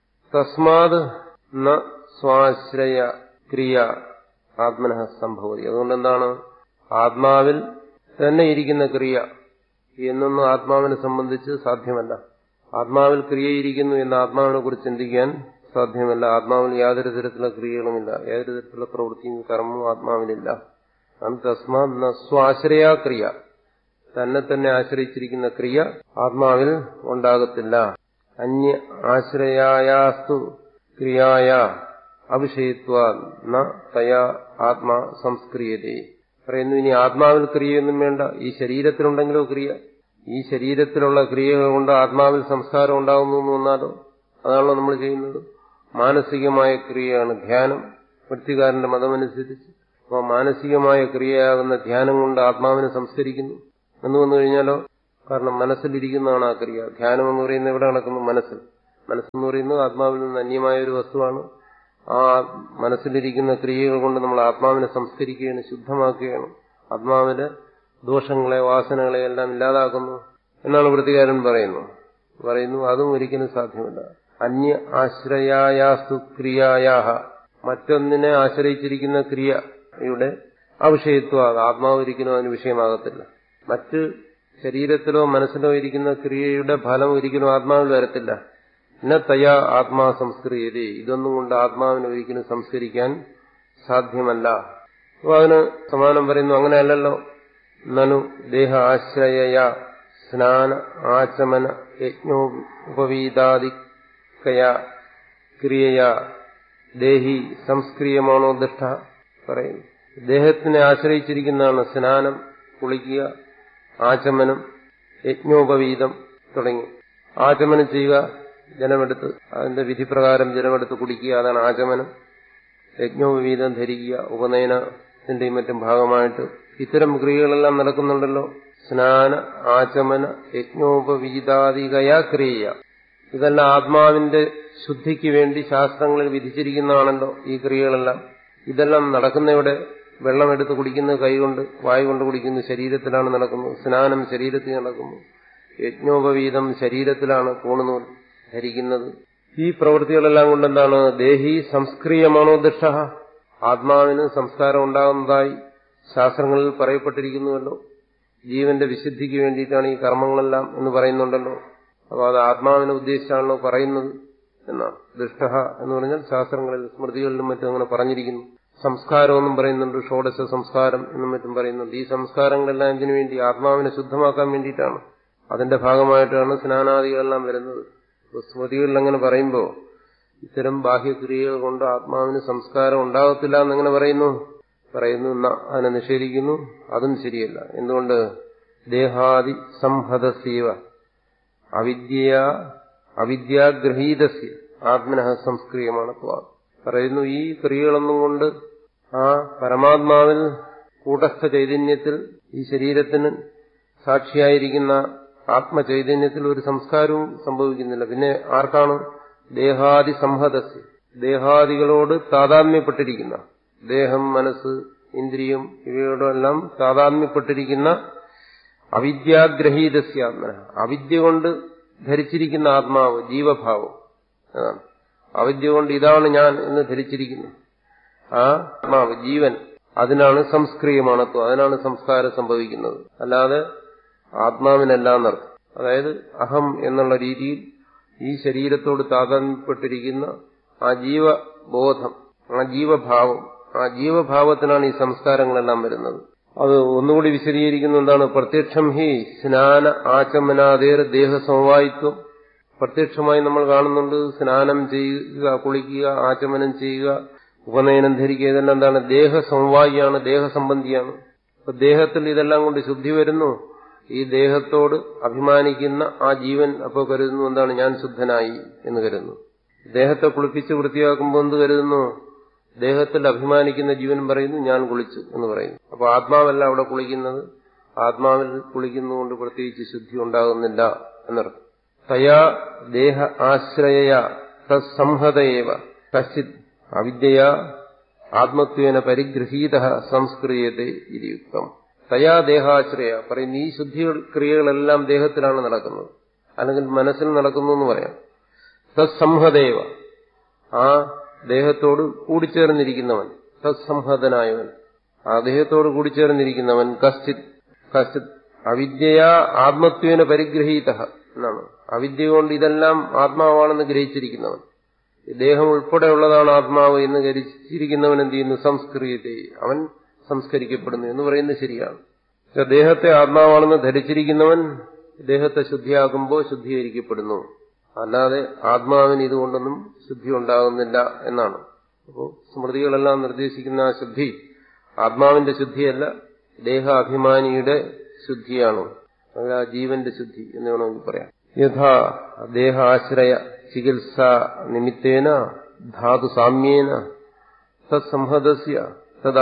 തസ്മാത് ന സ്വാശ്രയ ക്രിയ ആത്മനഃ സംഭവതി. അതുകൊണ്ട് എന്താണ്? ആത്മാവിൽ തന്നെ ഇരിക്കുന്ന ക്രിയ എന്നൊന്നും ആത്മാവിനെ സംബന്ധിച്ച് സാധ്യമല്ല. ആത്മാവിൽ ക്രിയയിരിക്കുന്നു എന്ന് ആത്മാവിനെ കുറിച്ച് ചിന്തിക്കാൻ സാധ്യമല്ല. ആത്മാവിൽ യാതൊരു തരത്തിലുള്ള ക്രിയകളുമില്ല, യാതൊരു തരത്തിലുള്ള പ്രവൃത്തിയും കർമ്മവും ആത്മാവിലില്ല. തസ്മാത് ന സ്വാശ്രയ ക്രിയ, തന്നെ തന്നെ ആശ്രയിച്ചിരിക്കുന്ന ക്രിയ ആത്മാവിൽ ഉണ്ടാകത്തില്ല. അന്യ ആശ്രയായാസ്തു ക്രിയായ അവിഷയത്വാ ന തയാ ആത്മാ സംസ്ക്രിയതേ. പറയുന്നു ഇനി ആത്മാവിൽ ക്രിയയൊന്നും വേണ്ട, ഈ ശരീരത്തിലുണ്ടെങ്കിലോ ക്രിയ, ഈ ശരീരത്തിലുള്ള ക്രിയകൾ കൊണ്ട് ആത്മാവിൽ സംസ്കാരം ഉണ്ടാകുന്നു എന്ന് വന്നാലോ? അതാണല്ലോ നമ്മൾ ചെയ്യുന്നത്. മാനസികമായ ക്രിയയാണ് ധ്യാനം, വൃത്തികാരന്റെ മതമനുസരിച്ച്. അപ്പോൾ മാനസികമായ ക്രിയയാകുന്ന ധ്യാനം കൊണ്ട് ആത്മാവിനെ സംസ്കരിക്കുന്നു എന്ന് വന്നു കഴിഞ്ഞാലോ കാരണം മനസ്സിലിരിക്കുന്നതാണ് ആ ക്രിയ. ധ്യാനം എന്ന് പറയുന്നത് എവിടെ നടക്കുന്നു? മനസ്സിൽ. മനസ്സെന്ന് പറയുന്നത് ആത്മാവിൽ നിന്ന് അന്യമായ ഒരു വസ്തുവാണ്. ആ മനസ്സിലിരിക്കുന്ന ക്രിയകൾ കൊണ്ട് നമ്മൾ ആത്മാവിനെ സംസ്കരിക്കുകയാണ്, ശുദ്ധമാക്കുകയാണ്, ആത്മാവിന്റെ ദോഷങ്ങളെ വാസനകളെ എല്ലാം ഇല്ലാതാക്കുന്നു എന്നാണ് വൃത്തികാരൻ പറയുന്നു പറയുന്നു അതും ഒരിക്കലും സാധ്യമല്ല. അന്യ ആശ്രയായാസ്തു ക്രിയായാഹ, മറ്റൊന്നിനെ ആശ്രയിച്ചിരിക്കുന്ന ക്രിയയുടെ അവിഷയത്വം ആത്മാവ് ഒരിക്കലും അതിന് വിഷയമാകത്തില്ല. മറ്റ് ശരീരത്തിലോ മനസ്സിലോ ഇരിക്കുന്ന ക്രിയയുടെ ഫലം ഒരിക്കലും ആത്മാവിൽ വരത്തില്ല. ന തയാ ആത്മാ സംസ്കൃതി, ഇതൊന്നും കൊണ്ട് ആത്മാവിനെ ഒരിക്കലും സംസ്കരിക്കാൻ സാധ്യമല്ല. അപ്പൊ അതിന് സമാനം പറയുന്നു, അങ്ങനെയല്ലല്ലോ. നനു ദേഹ ആശ്രയ സ്നാന ആചമന യജ്ഞോപവീതാദിക്കയ ക്രിയയ ദേഹി സംസ്ക്രിയമാണോ ദൃഷ്ട പറയുന്നു. ദേഹത്തിനെ ആശ്രയിച്ചിരിക്കുന്നതാണ് സ്നാനം, കുളിക്കുക, ആചമനം, യജ്ഞോപവീതം തുടങ്ങി. ആചമനം ചെയ്യുക, ജലമെടുത്ത് അതിന്റെ വിധിപ്രകാരം ജലമെടുത്ത് കുടിക്കുക, അതാണ് ആചമനം. യജ്ഞോപവീതം ധരിക്കുക, ഉപനയനത്തിന്റെയും മറ്റും ഭാഗമായിട്ട് ഇത്തരം ക്രിയകളെല്ലാം നടക്കുന്നുണ്ടല്ലോ. സ്നാന ആചമന യജ്ഞോപവീതാദികയാ ക്രിയ, ഇതെല്ലാം ആത്മാവിന്റെ ശുദ്ധിക്ക് വേണ്ടി ശാസ്ത്രങ്ങളിൽ വിധിച്ചിരിക്കുന്നതാണല്ലോ ഈ ക്രിയകളെല്ലാം. ഇതെല്ലാം നടക്കുന്നവിടെ വെള്ളമെടുത്ത് കുടിക്കുന്നത് കൈകൊണ്ട്, വായു കൊണ്ട് കുടിക്കുന്നത് ശരീരത്തിലാണ് നടക്കുന്നത്. സ്നാനം ശരീരത്തിൽ നടക്കുന്നു. യജ്ഞോപവീതം ശരീരത്തിലാണ് പൂണുനൂൽ ധരിക്കുന്നത്. ഈ പ്രവൃത്തികളെല്ലാം കൊണ്ടെന്താണ്? ദേഹി സംസ്ക്രിയമാണോ ദൃഷ്ട, ആത്മാവിന് സംസ്കാരം ഉണ്ടാകുന്നതായി ശാസ്ത്രങ്ങളിൽ പറയപ്പെട്ടിരിക്കുന്നുവല്ലോ. ജീവന്റെ വിശുദ്ധിക്ക് വേണ്ടിയിട്ടാണ് ഈ കർമ്മങ്ങളെല്ലാം എന്ന് പറയുന്നുണ്ടല്ലോ. അപ്പോൾ അത് ആത്മാവിനെ ഉദ്ദേശിച്ചാണല്ലോ പറയുന്നത് എന്നാണ്. ദൃഷ്ട എന്ന് പറഞ്ഞാൽ ശാസ്ത്രങ്ങളിൽ സ്മൃതികളിലും മറ്റും അങ്ങനെ പറഞ്ഞിരിക്കുന്നു. സംസ്കാരം എന്നും പറയുന്നുണ്ട്, ഷോഡശ സംസ്കാരം എന്നും മറ്റും പറയുന്നുണ്ട്. ഈ സംസ്കാരങ്ങളെല്ലാം ഇതിനു വേണ്ടി ആത്മാവിനെ ശുദ്ധമാക്കാൻ വേണ്ടിയിട്ടാണ്. അതിന്റെ ഭാഗമായിട്ടാണ് സ്നാനാദികളെല്ലാം വരുന്നത്. സ്മൃതികളിൽ അങ്ങനെ പറയുമ്പോൾ ഇത്തരം ബാഹ്യക്രിയകൾ കൊണ്ട് ആത്മാവിന് സംസ്കാരം ഉണ്ടാകത്തില്ല എന്നെങ്ങനെ പറയുന്നു പറയുന്നു അതിനെ നിഷേധിക്കുന്നു. അതും ശരിയല്ല. എന്തുകൊണ്ട്? ദേഹാദി സംഹതസീവ അവിദ്യ അവിദ്യാഗ്രഹീതസ്യ ആത്മനഃ സംസ്ക്രിയമാണ് പറയുന്നു. ഈ ക്രിയകളൊന്നും കൊണ്ട് ആ പരമാത്മാവിൽ കൂടസ്ഥ ചൈതന്യത്തിൽ ഈ ശരീരത്തിന് സാക്ഷിയായിരിക്കുന്ന ആത്മചൈതന്യത്തിൽ ഒരു സംസ്കാരവും സംഭവിക്കുന്നില്ല. പിന്നെ ആർക്കാണ്? ദേഹാദി സംഹതസ്യ, ദേഹാദികളോട് താതാത്മ്യപ്പെട്ടിരിക്കുന്ന, ദേഹം, മനസ്സ്, ഇന്ദ്രിയം ഇവയോടെല്ലാം താതാത്മ്യപ്പെട്ടിരിക്കുന്ന അവിദ്യാഗ്രഹീതസ്യ ആത്മന, അവിദ്യ കൊണ്ട് ധരിച്ചിരിക്കുന്ന ആത്മാവ്, ജീവഭാവം. അതാണ് അവിദ്യ കൊണ്ട് ഇതാണ് ഞാൻ എന്ന് ധരിച്ചിരിക്കുന്നു ആ ആത്മാവ്, ജീവൻ. അതിനാണ് സംസ്ക്രിയമാണത്വം, അതിനാണ് സംസ്കാരം സംഭവിക്കുന്നത്. അല്ലാതെ ആത്മാവിനല്ല എന്നർത്ഥം. അതായത് അഹം എന്നുള്ള രീതിയിൽ ഈ ശരീരത്തോട് താതാത്മ്യപ്പെട്ടിരിക്കുന്ന ആ ജീവബോധം, ആ ജീവഭാവം, ആ ജീവഭാവത്തിനാണ് ഈ സംസ്കാരങ്ങളെല്ലാം വരുന്നത്. അത് ഒന്നുകൂടി വിശദീകരിക്കുന്ന എന്താണ്? പ്രത്യക്ഷം ഹി സ്നാന ആചമനാദേർ ദേഹസമവായിത്വം. പ്രത്യക്ഷമായി നമ്മൾ കാണുന്നുണ്ട്. സ്നാനം ചെയ്യുക, കുളിക്കുക, ആചമനം ചെയ്യുക, ഉപനയനം ധരിക്കുക, ഇതെല്ലാം എന്താണ്? ദേഹസമവായിയാണ്, ദേഹസംബന്ധിയാണ്. അപ്പൊ ദേഹത്തിൽ ഇതെല്ലാം കൊണ്ട് ശുദ്ധി വരുന്നു. ഈ ദേഹത്തോട് അഭിമാനിക്കുന്ന ആ ജീവൻ അപ്പോൾ കരുതുന്നു എന്താണ്? ഞാൻ ശുദ്ധനായി എന്ന് കരുതുന്നു. ദേഹത്തെ കുളിപ്പിച്ച് വൃത്തിയാക്കുമ്പോൾ എന്ത് കരുതുന്നു? ദേഹത്തിൽ അഭിമാനിക്കുന്ന ജീവൻ പറയുന്നു ഞാൻ കുളിച്ചു എന്ന് പറയുന്നു. അപ്പോൾ ആത്മാവല്ല അവിടെ കുളിക്കുന്നത്. ആത്മാവിൽ കുളിക്കുന്നതുകൊണ്ട് പ്രത്യേകിച്ച് ശുദ്ധി ഉണ്ടാകുന്നില്ല എന്നർത്ഥം. തയാ ദേഹ ആശ്രയ തത്സംഹതയേവ കശ്ചിത് അവിദ്യയ ആത്മത്വേന പരിഗൃഹീത സംസ്ക്രിയത്തെ ഇതി യുക്തം. തയാ ദേഹാശ്രയ പറയുന്ന ഈ ശുദ്ധി ക്രിയകളെല്ലാം ദേഹത്തിലാണ് നടക്കുന്നത്, അല്ലെങ്കിൽ മനസ്സിൽ നടക്കുന്നു എന്ന് പറയാം. തത്സംഹതേവ ആ ദേഹത്തോട് കൂടിച്ചേർന്നിരിക്കുന്നവൻ, തത്സംഹതനായവൻ, ആ ദേഹത്തോട് കൂടിച്ചേർന്നിരിക്കുന്നവൻ. കശ്ചിത് കശ്ചിത് അവിദ്യയാ ആത്മത്വേന പരിഗ്രഹീത എന്നാണ്. അവിദ്യ കൊണ്ട് ഇതെല്ലാം ആത്മാവാണെന്ന് ഗ്രഹിച്ചിരിക്കുന്നവൻ, ദേഹം ഉൾപ്പെടെയുള്ളതാണ് ആത്മാവ് എന്ന് ഗ്രഹിച്ചിരിക്കുന്നവൻ എന്ത് ചെയ്യുന്നു? സംസ്കൃതി, അവൻ സംസ്കരിക്കപ്പെടുന്നു എന്ന് പറയുന്നത് ശരിയാണ്. ദേഹത്തെ ആത്മാവാണെന്ന് ധരിച്ചിരിക്കുന്നവൻ ദേഹത്തെ ശുദ്ധിയാക്കുമ്പോൾ ശുദ്ധീകരിക്കപ്പെടുന്നു. അല്ലാതെ ആത്മാവിന് ഇതുകൊണ്ടൊന്നും ശുദ്ധി ഉണ്ടാകുന്നില്ല എന്നാണ്. അപ്പോൾ സ്മൃതികളെല്ലാം നിർദ്ദേശിക്കുന്ന ആ ശുദ്ധി ആത്മാവിന്റെ ശുദ്ധിയല്ല, ദേഹാഭിമാനിയുടെ ശുദ്ധിയാണ്. അത് ആ ജീവന്റെ ശുദ്ധി എന്ന് വേണമെങ്കിൽ പറയാം. യഥാ ദേഹാശ്രയ ചികിത്സ നിമിത്തേന ധാതു സാമ്യേന തത്സംഹതസ്യ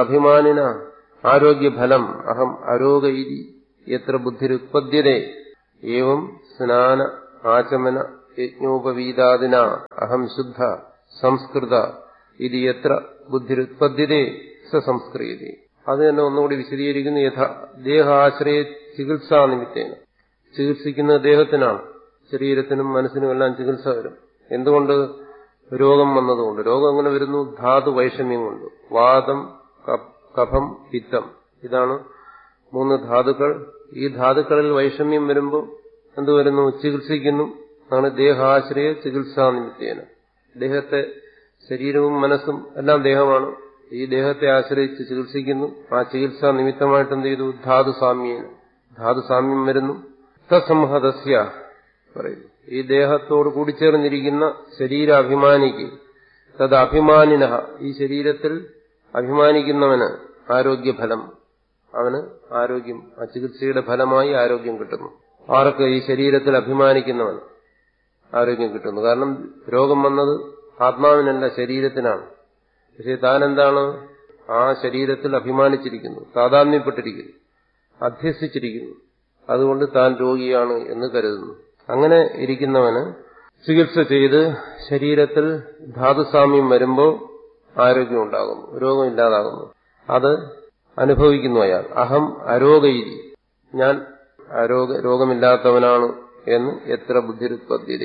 തദഭിമാനിന ആരോഗ്യഫലം അഹം അരോഗ ഇതി യത്ര ബുദ്ധിരുത്പദ്യതേ ഏവം സ്നാന ആചമന യജ്ഞോപവീതാദിന അഹം ശുദ്ധ സംസ്കൃത ഇത് എത്ര ബുദ്ധിരുത്പദ്യതേ സ സംസ്കൃതി. അത് തന്നെ ഒന്നുകൂടി വിശദീകരിക്കുന്നു. യഥാ ദേഹാശ്രയ ചികിത്സാ നിമിത്തേന, ചികിത്സിക്കുന്നത് ദേഹത്തിനാണ്, ശരീരത്തിനും മനസ്സിനും എല്ലാം ചികിത്സ വരും. എന്തുകൊണ്ട്? രോഗം വന്നതുകൊണ്ട്. രോഗം എങ്ങനെ വരുന്നു? ധാതു വൈഷമ്യം കൊണ്ട്. വാതം, കഫം, പിത്തം, ഇതാണ് മൂന്ന് ധാതുക്കൾ. ഈ ധാതുക്കളിൽ വൈഷമ്യം വരുമ്പോൾ എന്ത് വരുന്നു? ചികിത്സിക്കുന്നു. അതാണ് ദേഹാശ്രയ ചികിത്സാ നിമിത്തേന. ദേഹത്തെ, ശരീരവും മനസ്സും എല്ലാം ദേഹമാണ്. ഈ ദേഹത്തെ ആശ്രയിച്ച് ചികിത്സിക്കുന്നു. ആ ചികിത്സാ നിമിത്തമായിട്ട് എന്ത് ചെയ്തു? ധാതു സാമ്യേന, ധാതു സാമ്യം വരുന്നു. തത്സംഹതസ്യ പറയുന്നു, ഈ ദേഹത്തോട് കൂടിച്ചേർന്നിരിക്കുന്ന ശരീരാഭിമാനിക്ക്, തത് അഭിമാനിന, ഈ ശരീരത്തിൽ അഭിമാനിക്കുന്നവന് ആരോഗ്യഫലം, അവന് ആരോഗ്യം, ആ ചികിത്സയുടെ ഫലമായി ആരോഗ്യം കിട്ടുന്നു. ആർക്ക്? ഈ ശരീരത്തിൽ അഭിമാനിക്കുന്നവൻ ആരോഗ്യം കിട്ടുന്നു. കാരണം രോഗം വന്നത് ആത്മാവിനല്ല, ശരീരത്തിനാണ്. പക്ഷെ താൻ എന്താണ്? ആ ശരീരത്തിൽ അഭിമാനിച്ചിരിക്കുന്നു, താതാത്മ്യപ്പെട്ടിരിക്കുന്നു, അധ്യസിച്ചിരിക്കുന്നു. അതുകൊണ്ട് താൻ രോഗിയാണ് എന്ന് കരുതുന്നു. അങ്ങനെ ഇരിക്കുന്നവന് ചികിത്സ ചെയ്ത് ശരീരത്തിൽ ധാതുസാമ്യം വരുമ്പോൾ ആരോഗ്യം ഉണ്ടാകുന്നു, രോഗമില്ലാതാകുന്നു. അത് അനുഭവിക്കുന്നു അയാൾ. അഹം അരോഗയിരി, ഞാൻ അരോഗ രോഗമില്ലാത്തവനാണ് എന്ന് എത്ര ബുദ്ധിരുത്പദ്യത,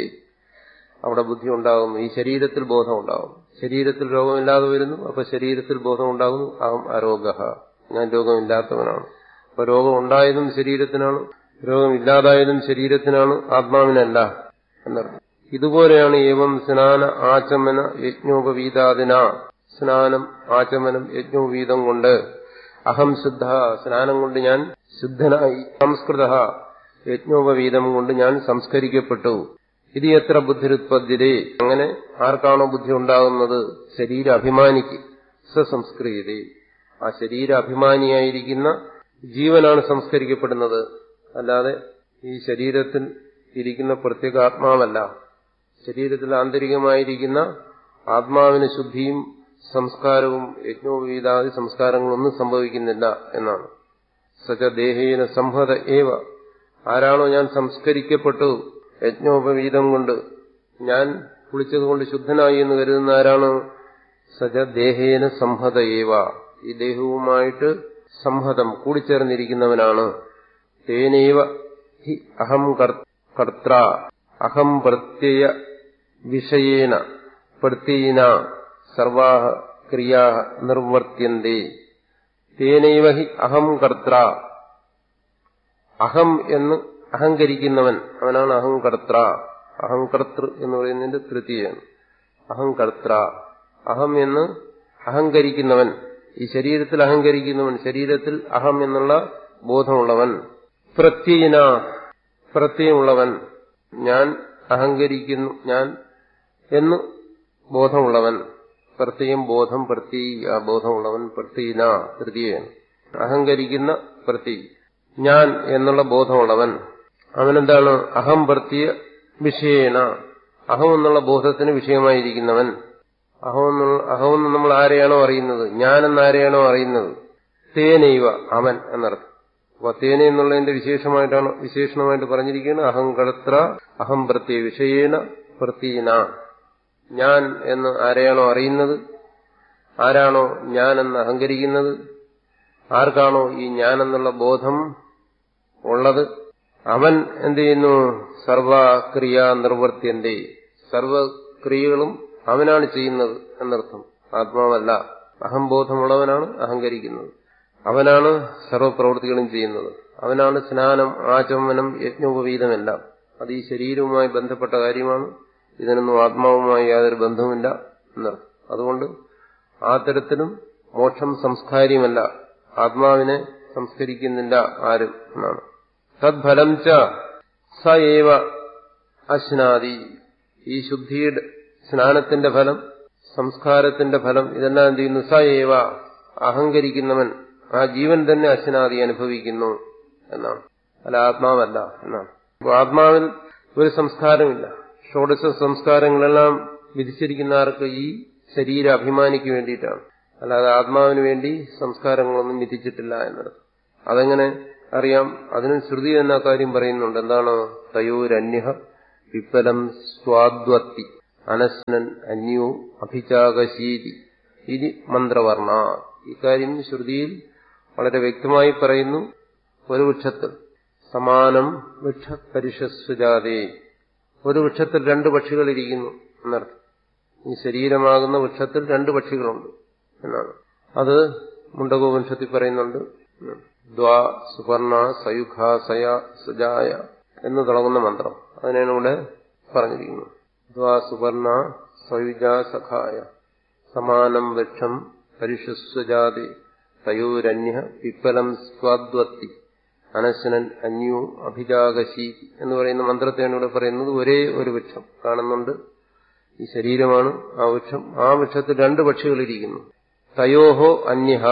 അവിടെ ബുദ്ധി ഉണ്ടാകുന്നു. ഈ ശരീരത്തിൽ ബോധം ഉണ്ടാകുന്നു. ശരീരത്തിൽ രോഗമില്ലാതെ വരുന്നു, അപ്പൊ ശരീരത്തിൽ ബോധം ഉണ്ടാകുന്നു. അഹം അരോഗ, ഞാൻ രോഗമില്ലാത്തവനാണ്. അപ്പൊ രോഗം ഉണ്ടായതും ശരീരത്തിനാണ്, രോഗമില്ലാതായതും ശരീരത്തിനാണ്, ആത്മാവിനല്ല എന്നർത്ഥം. ഇതുപോലെയാണ് ഏവം സ്നാന ആചമന യജ്ഞോപവീതാദിന, സ്നാനം ആചമനം യജ്ഞോപവീതം കൊണ്ട് അഹം ശുദ്ധ, സ്നാനം കൊണ്ട് ഞാൻ ശുദ്ധനായി, സംസ്കൃത യജ്ഞോപവീതം കൊണ്ട് ഞാൻ സംസ്കരിക്കപ്പെട്ടു. ഇത് എത്ര ബുദ്ധിരുത്പദ്യതേ, അങ്ങനെ ആർക്കാണോ ബുദ്ധി ഉണ്ടാകുന്നത്? ശരീരാഭിമാനിക്ക്. സ സംസ്കൃതി, ആ ശരീരാഭിമാനിയായിരിക്കുന്ന ജീവനാണ് സംസ്കരിക്കപ്പെടുന്നത്, അല്ലാതെ ഈ ശരീരത്തിൽ ഇരിക്കുന്ന പ്രത്യേക ആത്മാവല്ല. ശരീരത്തിൽ ആന്തരികമായിരിക്കുന്ന ആത്മാവിന് ശുദ്ധിയും സംസ്കാരവും യജ്ഞോപവീതാദി സംസ്കാരങ്ങളൊന്നും സംഭവിക്കുന്നില്ല എന്നാണ്. സച ദേഹേന സംഹത ഏവ, ആരാണോ ഞാൻ സംസ്കരിക്കപ്പെട്ടു യജ്ഞോപവീതം കൊണ്ട്, ഞാൻ കുളിച്ചതുകൊണ്ട് ശുദ്ധനായി എന്ന് കരുതുന്ന ആരാണ്? സച ദേഹേന സംഹത ഏവ, ഈ ദേഹവുമായിട്ട് സംഹതം കൂടിച്ചേർന്നിരിക്കുന്നവനാണ്. തേനൈവ ഹി അഹം കർത്ര അഹം പ്രത്യയ വിഷയേന പ്രത്യയിന സർവാഹ ക്രിയാ നിർവർത്യന്തേ. തേനൈവ ഹി അഹം കർത്ര, അഹം എന്ന് അഹങ്കരിക്കുന്നവൻ, അവനാണ് അഹംകർത്ര. അഹംകർത്തൃ എന്ന് പറയുന്നതിന്റെ തൃതീയാണ് അഹംകർത്ര. അഹം എന്ന് അഹങ്കരിക്കുന്നവൻ, ഈ ശരീരത്തിൽ അഹങ്കരിക്കുന്നവൻ, ശരീരത്തിൽ അഹം എന്നുള്ള ബോധമുള്ളവൻ. പ്രത്യയിന, പ്രത്യയമുള്ളവൻ, ഞാൻ അഹങ്കരിക്കുന്നു, ഞാൻ എന്ന് ബോധമുള്ളവൻ. പ്രത്യയം ബോധം, പ്രത്യയി ആ ബോധമുള്ളവൻ. പ്രത്യയിന തൃതീയാണ് അഹങ്കരിക്കുന്ന പ്രത്യയി, ഞാൻ എന്നുള്ള ബോധമുള്ളവൻ. അവനെന്താണ്? അഹം പ്രത്യ വിഷയേന, അഹം എന്നുള്ള ബോധത്തിന് വിഷയമായിരിക്കുന്നവൻ. അഹം എന്നുള്ള അഹമെന്ന് നമ്മൾ ആരെയാണോ അറിയുന്നത്, ഞാനെന്നാരെയാണോ അറിയുന്നത്, തേനൈവ അവൻ എന്നർത്ഥം. അപ്പൊ തേന എന്നുള്ളതിന്റെ വിശേഷമായിട്ടാണ് വിശേഷണമായിട്ട് പറഞ്ഞിരിക്കുന്നത്. അഹംകർത്ര അഹം പ്രത്യ വിഷയേന പ്രത്യന, ഞാൻ എന്ന് ആരെയാണോ അറിയുന്നത്, ആരാണോ ഞാനെന്ന് അഹങ്കരിക്കുന്നത്, ആർക്കാണോ ഈ ഞാനെന്നുള്ള ബോധം ഉള്ളത്, അവൻ എന്ത് ചെയ്യുന്നു? സർവക്രിയ നിർവർത്യന്തേ, സർവക്രിയകളും അവനാണ് ചെയ്യുന്നത് എന്നർത്ഥം, ആത്മാവല്ല. അഹംബോധമുള്ളവനാണ് അഹങ്കരിക്കുന്നത്, അവനാണ് സർവപ്രവൃത്തികളും ചെയ്യുന്നത്, അവനാണ് സ്നാനം ആചമനം യജ്ഞോപവീതമെല്ലാം. അത് ഈ ശരീരവുമായി ബന്ധപ്പെട്ട കാര്യമാണ്, ഇതിനൊന്നും ആത്മാവുമായി യാതൊരു ബന്ധവുമില്ല എന്നർത്ഥം. അതുകൊണ്ട് ആ തരത്തിലും മോക്ഷം സംസ്കാര്യമല്ല, ആത്മാവിനെ സംസ്കരിക്കുന്നില്ല ആരും എന്നാണ്. തദ്ഫലം ച സ ഏവ അശ്നാദി, ഈ ശുദ്ധിയുടെ സ്നാനത്തിന്റെ ഫലം, സംസ്കാരത്തിന്റെ ഫലം, ഇതെല്ലാം എന്ത് ചെയ്യുന്നു? സ ഏവ, അഹങ്കരിക്കുന്നവൻ, ആ ജീവൻ തന്നെ അശ്നാദി അനുഭവിക്കുന്നു എന്നാണ്, അല്ല ആത്മാവല്ല എന്നാണ്. അപ്പോൾ ആത്മാവിൽ ഒരു സംസ്കാരമില്ല. ഷോഡശ സംസ്കാരങ്ങളെല്ലാം വിധിച്ചിരിക്കുന്ന ആർക്ക്? ഈ ശരീര അഭിമാനിക്ക് വേണ്ടിയിട്ടാണ്, അല്ലാതെ ആത്മാവിന് വേണ്ടി സംസ്കാരങ്ങളൊന്നും വിധിച്ചിട്ടില്ല എന്നർത്ഥം. അതെങ്ങനെ? അറിയാം. അതിനും ശ്രുതി എന്ന കാര്യം പറയുന്നുണ്ട്. എന്താണ്? തയോരന്യ വിപ്പലം സ്വാദ്വത്തി അനശ്നൻ അന്യോ അഭിചാകശീതി ഇതി മന്ത്രവർണ. ഇക്കാര്യം ശ്രുതിയിൽ വളരെ വ്യക്തമായി പറയുന്നു. ഒരു വൃക്ഷത്തിൽ സമാനം വൃക്ഷ പരിഷസ്വജാതേ, ഒരു വൃക്ഷത്തിൽ രണ്ട് പക്ഷികൾ ഇരിക്കുന്നു എന്നർത്ഥം. ഈ ശരീരമാകുന്ന വൃക്ഷത്തിൽ രണ്ട് പക്ഷികളുണ്ട് എന്നാണ്. അത് മുണ്ടകോപനിഷത്തിൽ പറയുന്നുണ്ട്. ദ്വാ സുപർണ സയുഖ സയ സുജായ എന്ന് തുടങ്ങുന്ന മന്ത്രം അതിനാണ് ഇവിടെ പറഞ്ഞിരിക്കുന്നത്. ദ്വാ സുപർണ സയുജ സഖായ സമാനം വൃക്ഷം പരിഷസ്വജാതേ തയോരന്യ പിപ്പലം സ്വാദ്വത്തി അനശ്നൻ അന്യോ അഭിജാകശീതി എന്ന് പറയുന്ന മന്ത്രത്തെയാണ് ഇവിടെ പറയുന്നത്. ഒരേ ഒരു വൃക്ഷം കാണുന്നുണ്ട്, ഈ ശരീരമാണ് ആ വൃക്ഷം. ആ വൃക്ഷത്തിൽ രണ്ട് പക്ഷികളിരിക്കുന്നു. തയോഹോ അന്യഹ,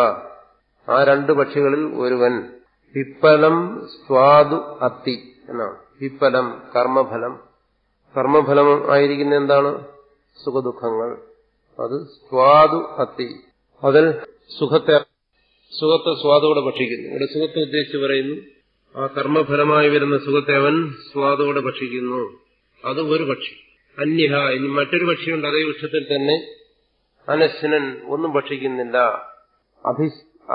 ആ രണ്ട് പക്ഷികളിൽ ഒരുവൻ പിപ്പലം സ്വാദു അത്തി എന്നാണ്. പിപ്പലം കർമ്മഫലം, കർമ്മഫലം ആയിരിക്കുന്ന എന്താണ്? സുഖദുഃഖങ്ങൾ. അത് സ്വാദു അത്തി, അതിൽ സുഖത്തെ സുഖത്തെ സ്വാദോടെ ഭക്ഷിക്കുന്നു. ഇവിടെ സുഖത്തെ ഉദ്ദേശിച്ച് പറയുന്നു, ആ കർമ്മഫലമായി വരുന്ന സുഖത്തെ അവൻ സ്വാദോടെ ഭക്ഷിക്കുന്നു. അത് ഒരു പക്ഷി. അന്യഹ, ഇനി മറ്റൊരു പക്ഷിയുണ്ട് അതേ വൃക്ഷത്തിൽ തന്നെ. അനശ്നൻ, ഒന്നും ഭക്ഷിക്കുന്നില്ല. അഭി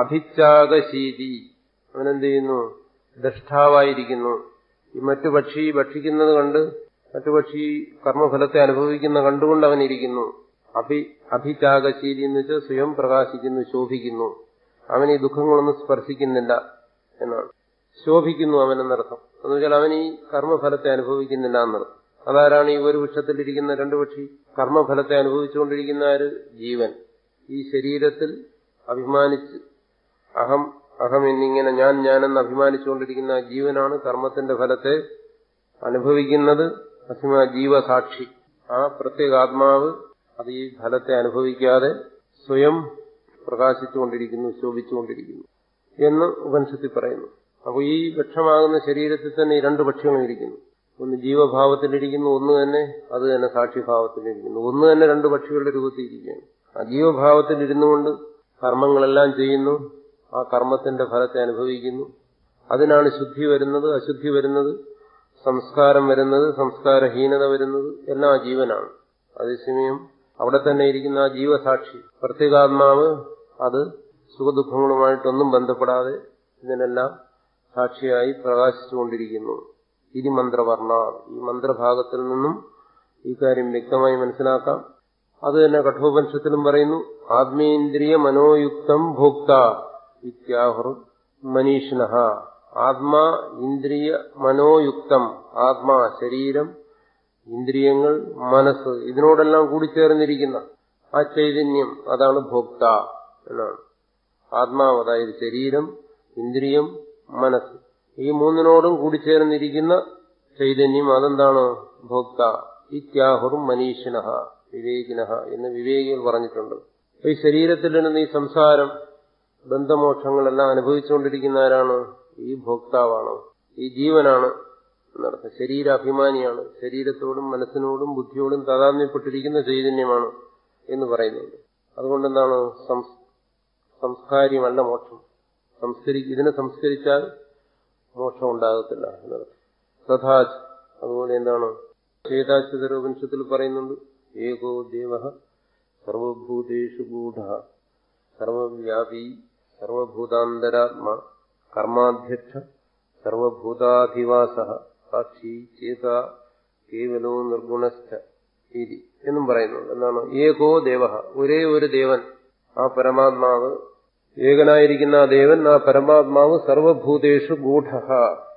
അഭിചാകശീതി, അവനെന്ത് ചെയ്യുന്നു? ദഷ്ടാവായിരിക്കുന്നു. ഈ മറ്റു പക്ഷി ഭക്ഷിക്കുന്നത് കണ്ട്, മറ്റു പക്ഷി കർമ്മഫലത്തെ അനുഭവിക്കുന്ന കണ്ടുകൊണ്ട് അവനിരിക്കുന്നു. അഭി അഭിചാകശീലി എന്ന് വെച്ചാൽ സ്വയം പ്രകാശിക്കുന്നു, ശോഭിക്കുന്നു. അവൻ ഈ ദുഃഖങ്ങളൊന്നും സ്പർശിക്കുന്നില്ല എന്നാണ്. ശോഭിക്കുന്നു അവനെന്നർത്ഥം. എന്ന് വെച്ചാൽ അവൻ ഈ കർമ്മഫലത്തെ അനുഭവിക്കുന്നില്ല എന്നർത്ഥം. അതാരാണ് ഈ ഒരു വൃക്ഷത്തിലിരിക്കുന്ന രണ്ട് പക്ഷി? കർമ്മഫലത്തെ അനുഭവിച്ചുകൊണ്ടിരിക്കുന്ന ഒരു ജീവൻ. ഈ ശരീരത്തിൽ അഭിമാനിച്ച് അഹം അഹം എന്നിങ്ങനെ ഞാൻ ഞാനെന്ന് അഭിമാനിച്ചുകൊണ്ടിരിക്കുന്ന ആ ജീവനാണ് കർമ്മത്തിന്റെ ഫലത്തെ അനുഭവിക്കുന്നത്. അസിമ ജീവസാക്ഷി, ആ പ്രത്യേക ആത്മാവ് അത് ഈ ഫലത്തെ അനുഭവിക്കാതെ സ്വയം പ്രകാശിച്ചുകൊണ്ടിരിക്കുന്നു, ശോഭിച്ചുകൊണ്ടിരിക്കുന്നു എന്ന് ഉപനിഷത്തിൽ പറയുന്നു. അപ്പോൾ ഈ വൃക്ഷമാകുന്ന ശരീരത്തിൽ തന്നെ ഈ രണ്ട് പക്ഷികളിരിക്കുന്നു. ഒന്ന് ജീവഭാവത്തിലിരിക്കുന്നു, ഒന്ന് തന്നെ അത് തന്നെ സാക്ഷിഭാവത്തിലിരിക്കുന്നു. ഒന്ന് തന്നെ രണ്ട് പക്ഷികളുടെ രൂപത്തിലിരിക്കുകയാണ്. ആ ജീവഭാവത്തിലിരുന്നുകൊണ്ട് കർമ്മങ്ങളെല്ലാം ചെയ്യുന്നു, ആ കർമ്മത്തിന്റെ ഫലത്തെ അനുഭവിക്കുന്നു. അതിനാണ് ശുദ്ധി വരുന്നത്, അശുദ്ധി വരുന്നത്, സംസ്കാരം വരുന്നത്, സംസ്കാരഹീനത വരുന്നത്, എല്ലാം ആ ജീവനാണ്. അതേസമയം അവിടെ തന്നെ ഇരിക്കുന്ന ആ ജീവസാക്ഷി പ്രത്യേകാത്മാവ് അത് സുഖദുഃഖങ്ങളുമായിട്ടൊന്നും ബന്ധപ്പെടാതെ ഇതിനെല്ലാം സാക്ഷിയായി പ്രകാശിച്ചുകൊണ്ടിരിക്കുന്നു. ഇതി മന്ത്രവർണ, ഈ മന്ത്രഭാഗത്തിൽ നിന്നും ഈ കാര്യം വ്യക്തമായി മനസ്സിലാക്കാം. അത് തന്നെ കഠോപനിഷത്തിലും പറയുന്നു. ആത്മേന്ദ്രിയ മനോയുക്തം ഭോക്ത ഇത്യാഹുർ മനീഷിണഃ. ആത്മാ ഇന്ദ്രിയ മനോയുക്തം, ആത്മാ ശരീരം, ഇന്ദ്രിയങ്ങൾ, മനസ്സ്, ഇതിനോടെല്ലാം കൂടിച്ചേർന്നിരിക്കുന്ന ആ ചൈതന്യം അതാണ് ഭോക്ത എന്നാണ്. ആത്മാവ്, അതായത് ശരീരം, ഇന്ദ്രിയം, മനസ്സ്, ഈ മൂന്നിനോടും കൂടിച്ചേർന്നിരിക്കുന്ന ചൈതന്യം അതെന്താണ്? ഭോക്ത. ഇത്യാഹുർ മനീഷിണഃ, വിവേകിനഃ എന്ന് വിവേകികൾ പറഞ്ഞിട്ടുണ്ട്. ഈ ശരീരത്തിൽ നിന്ന് ഈ സംസാരം, ബന്ധമോക്ഷങ്ങളെല്ലാം അനുഭവിച്ചുകൊണ്ടിരിക്കുന്ന ആരാണ്? ഈ ഭോക്താവാണ്, ഈ ജീവനാണ് എന്നർത്ഥം. ശരീരാഭിമാനിയാണ്, ശരീരത്തോടും മനസ്സിനോടും ബുദ്ധിയോടും താതാത്മ്യപ്പെട്ടിരിക്കുന്ന ചൈതന്യമാണ് എന്ന് പറയുന്നുണ്ട്. അതുകൊണ്ടെന്താണ്? സംസ്കാര്യമല്ല മോക്ഷം. സംസ്കരി ഇതിനെ സംസ്കരിച്ചാൽ മോക്ഷം ഉണ്ടാകത്തില്ല എന്നർത്ഥം. തഥാച്, അതുപോലെ എന്താണ്? ചേതാശ്വതരോപനിഷത്തിൽ പറയുന്നുണ്ട്. ഏകോ ദേവഃ സർവഭൂതേഷു ഗൂഢഃ സർവവ്യാപി സർവഭൂതാന്തരാത്മാ കർമാധ്യക്ഷ സർവഭൂതാധിവാസഃ സാക്ഷി ചേത കേവലോ നിർഗുണസ്ഥ ഇതി എന്നും പറയുന്നുണ്ട്. എന്താണ്? ഏകോ ദേവഃ, ഒരേ ഒരു ദേവൻ, ആ പരമാത്മാവ്, ഏകനായിരിക്കുന്ന ആ ദേവൻ, ആ പരമാത്മാവ് സർവഭൂതേഷു ഗൂഢഃ,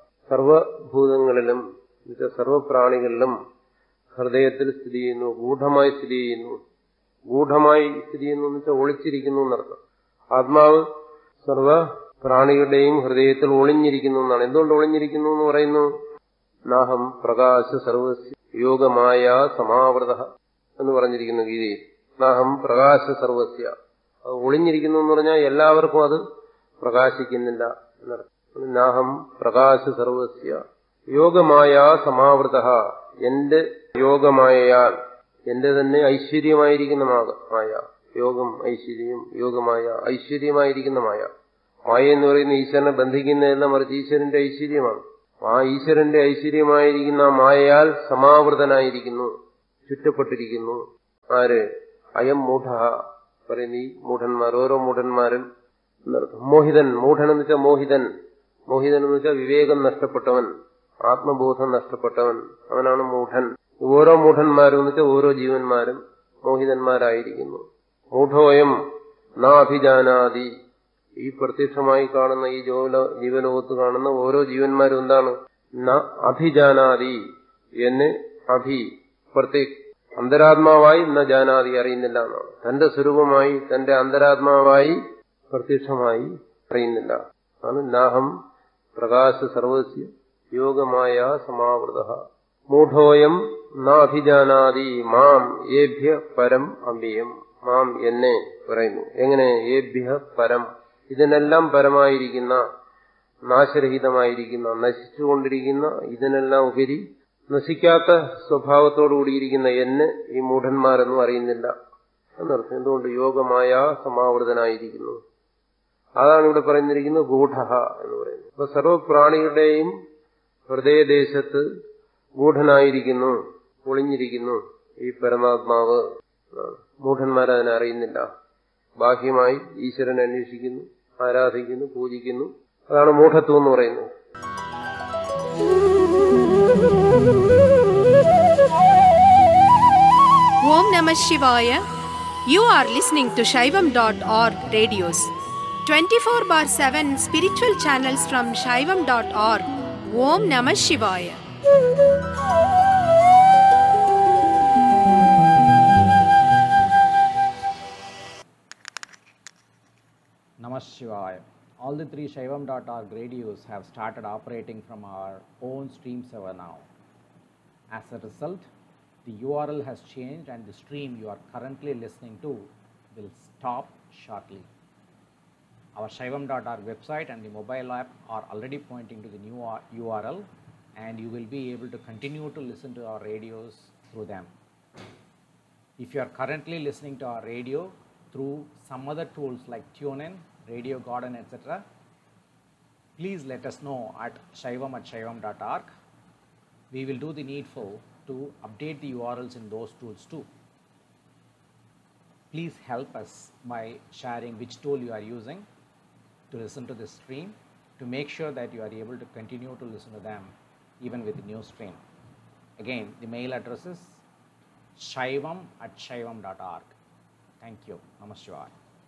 സർവഭൂതങ്ങളിലും സർവപ്രാണികളിലും ഹൃദയത്തിൽ സ്ഥിതി ചെയ്യുന്നു, ഗൂഢമായി സ്ഥിതി ചെയ്യുന്നു. ഗൂഢമായി സ്ഥിതി ചെയ്യുന്നു എന്ന് വെച്ചാൽ ഒളിച്ചിരിക്കുന്നു എന്നർത്ഥം. ആത്മാവ് സർവ പ്രാണികളുടെയും ഹൃദയത്തിൽ ഒളിഞ്ഞിരിക്കുന്നു എന്നാണ്. എന്തുകൊണ്ട് ഒളിഞ്ഞിരിക്കുന്നു എന്ന് പറയുന്നു? നാഹം പ്രകാശ സർവസ്യ യോഗമായ സമാവൃത എന്ന് പറഞ്ഞിരിക്കുന്നു ഗീതയിൽ. നാഹം പ്രകാശ സർവസ്യ, അത് ഒളിഞ്ഞിരിക്കുന്നു എന്ന് പറഞ്ഞാൽ എല്ലാവർക്കും അത് പ്രകാശിക്കുന്നില്ല എന്നർത്ഥം. നാഹം പ്രകാശ സർവസ്യ യോഗമായ സമാവൃത, എന്റെ യോഗമായയാൽ, എന്റെ തന്നെ ഐശ്വര്യമായിരിക്കുന്ന മായ, യോഗം ഐശ്വര്യം, യോഗമായ ഐശ്വര്യമായിരിക്കുന്ന മായ, മായ എന്ന് പറയുന്ന ഈശ്വരനെ ബന്ധിക്കുന്നതല്ല, മറിച്ച് ഈശ്വരന്റെ ഐശ്വര്യമാണ്. ആ ഈശ്വരന്റെ ഐശ്വര്യമായിരിക്കുന്ന ആ മായയാൽ സമാവൃതനായിരിക്കുന്നു, ചുറ്റപ്പെട്ടിരിക്കുന്നു. ആര്? അയം മൂഢ പറയുന്ന ഈ മൂഢന്മാർ, ഓരോ മൂഢന്മാരും മോഹിതൻ. മൂഢൻ എന്ന് വെച്ചാൽ മോഹിതൻ. മോഹിതൻ എന്ന് വെച്ചാൽ വിവേകം നഷ്ടപ്പെട്ടവൻ, ആത്മബോധം നഷ്ടപ്പെട്ടവൻ, അവനാണ് മൂഢൻ. ഓരോ മൂഢന്മാരും എന്ന് വെച്ചാൽ ഓരോ ജീവന്മാരും മോഹിതന്മാരായിരിക്കുന്നു. മൂഢോയം നാഭിജാനാദി, ഈ പ്രത്യക്ഷമായി കാണുന്ന ഈ ജോല ജീവലോകത്ത് കാണുന്ന ഓരോ ജീവന്മാരും എന്താണ്? ന അഭിജാനാദി, എന്നെ അഭി പ്രത്യേക അന്തരാത്മാവായി ന ജാനാദി, അറിയുന്നില്ല എന്നാണ്. തന്റെ സ്വരൂപമായി, തന്റെ അന്തരാത്മാവായി പ്രത്യക്ഷമായി അറിയുന്നില്ല. ആണ് നാഹം പ്രകാശ സർവസ്യ യോഗമായ സമാവൃത. മൂഢോയം നാഭിജാനാദി മാം ഏഭ്യ പരം അമ്പിയം. മാം എന്നെ പറയുന്നു. എങ്ങനെ? ഏഭ്യ പരം, ഇതിനെല്ലാം പരമായിരിക്കുന്ന, നാശരഹിതമായിരിക്കുന്ന, നശിച്ചുകൊണ്ടിരിക്കുന്ന, ഇതിനെല്ലാം ഉപരി നശിക്കാത്ത സ്വഭാവത്തോടുകൂടിയിരിക്കുന്ന എന്നെ ഈ മൂഢന്മാരെന്നും അറിയുന്നില്ല എന്നർത്ഥം. എന്തുകൊണ്ട്? യോഗമായ സമാവൃതനായിരിക്കുന്നു. അതാണ് ഇവിടെ പറയുന്നിരിക്കുന്നത് ഗൂഢ എന്ന് പറയുന്നത്. അപ്പൊ സർവപ്രാണികളുടെയും ഹൃദയദേശത്ത് ഗൂഢനായിരിക്കുന്നു, ഒളിഞ്ഞിരിക്കുന്നു ഈ പരമാത്മാവ്. മൂഢന്മാരതിനെ അറിയുന്നില്ല. ബാഹ്യമായി ഈശ്വരനെ അന്വേഷിക്കുന്നു, ആരാധിക്കുന്നു, പൂജിക്കുന്നു. അതാണ് മൂഢത്വം എന്ന് പറയുന്നത്. Om Namah Shivaya. You are listening to Shaivam dot org radios. twenty-four bar seven spiritual channels from Shaivam dot org. Om Namah Shivaya. Namah Shivaya. All the three Shaivam dot org radios have started operating from our own stream server now. As a result, the U R L has changed and the stream you are currently listening to will stop shortly. Our Shaivam dot org website and the mobile app are already pointing to the new U R L, and you will be able to continue to listen to our radios through them. If you are currently listening to our radio through some other tools like TuneIn, Radio Garden, et cetera, please let us know at shaivam at shaivam dot org. We will do the needful to update the U R Ls in those tools too. Please help us by sharing which tool you are using to listen to this stream, to make sure that you are able to continue to listen to them even with the new stream. Again, the mail address is shaivam at shaivam dot org. Thank you. Namaskar.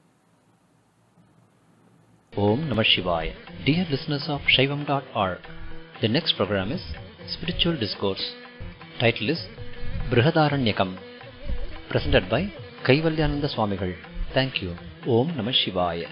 Om Namah Shivaya. Dear listeners of Shaivam dot org, the next program is Spiritual Discourse. Title is Brihadaranyakam, presented by Kaivalyananda Swamigal. Thank you. Om Namah Shivaya.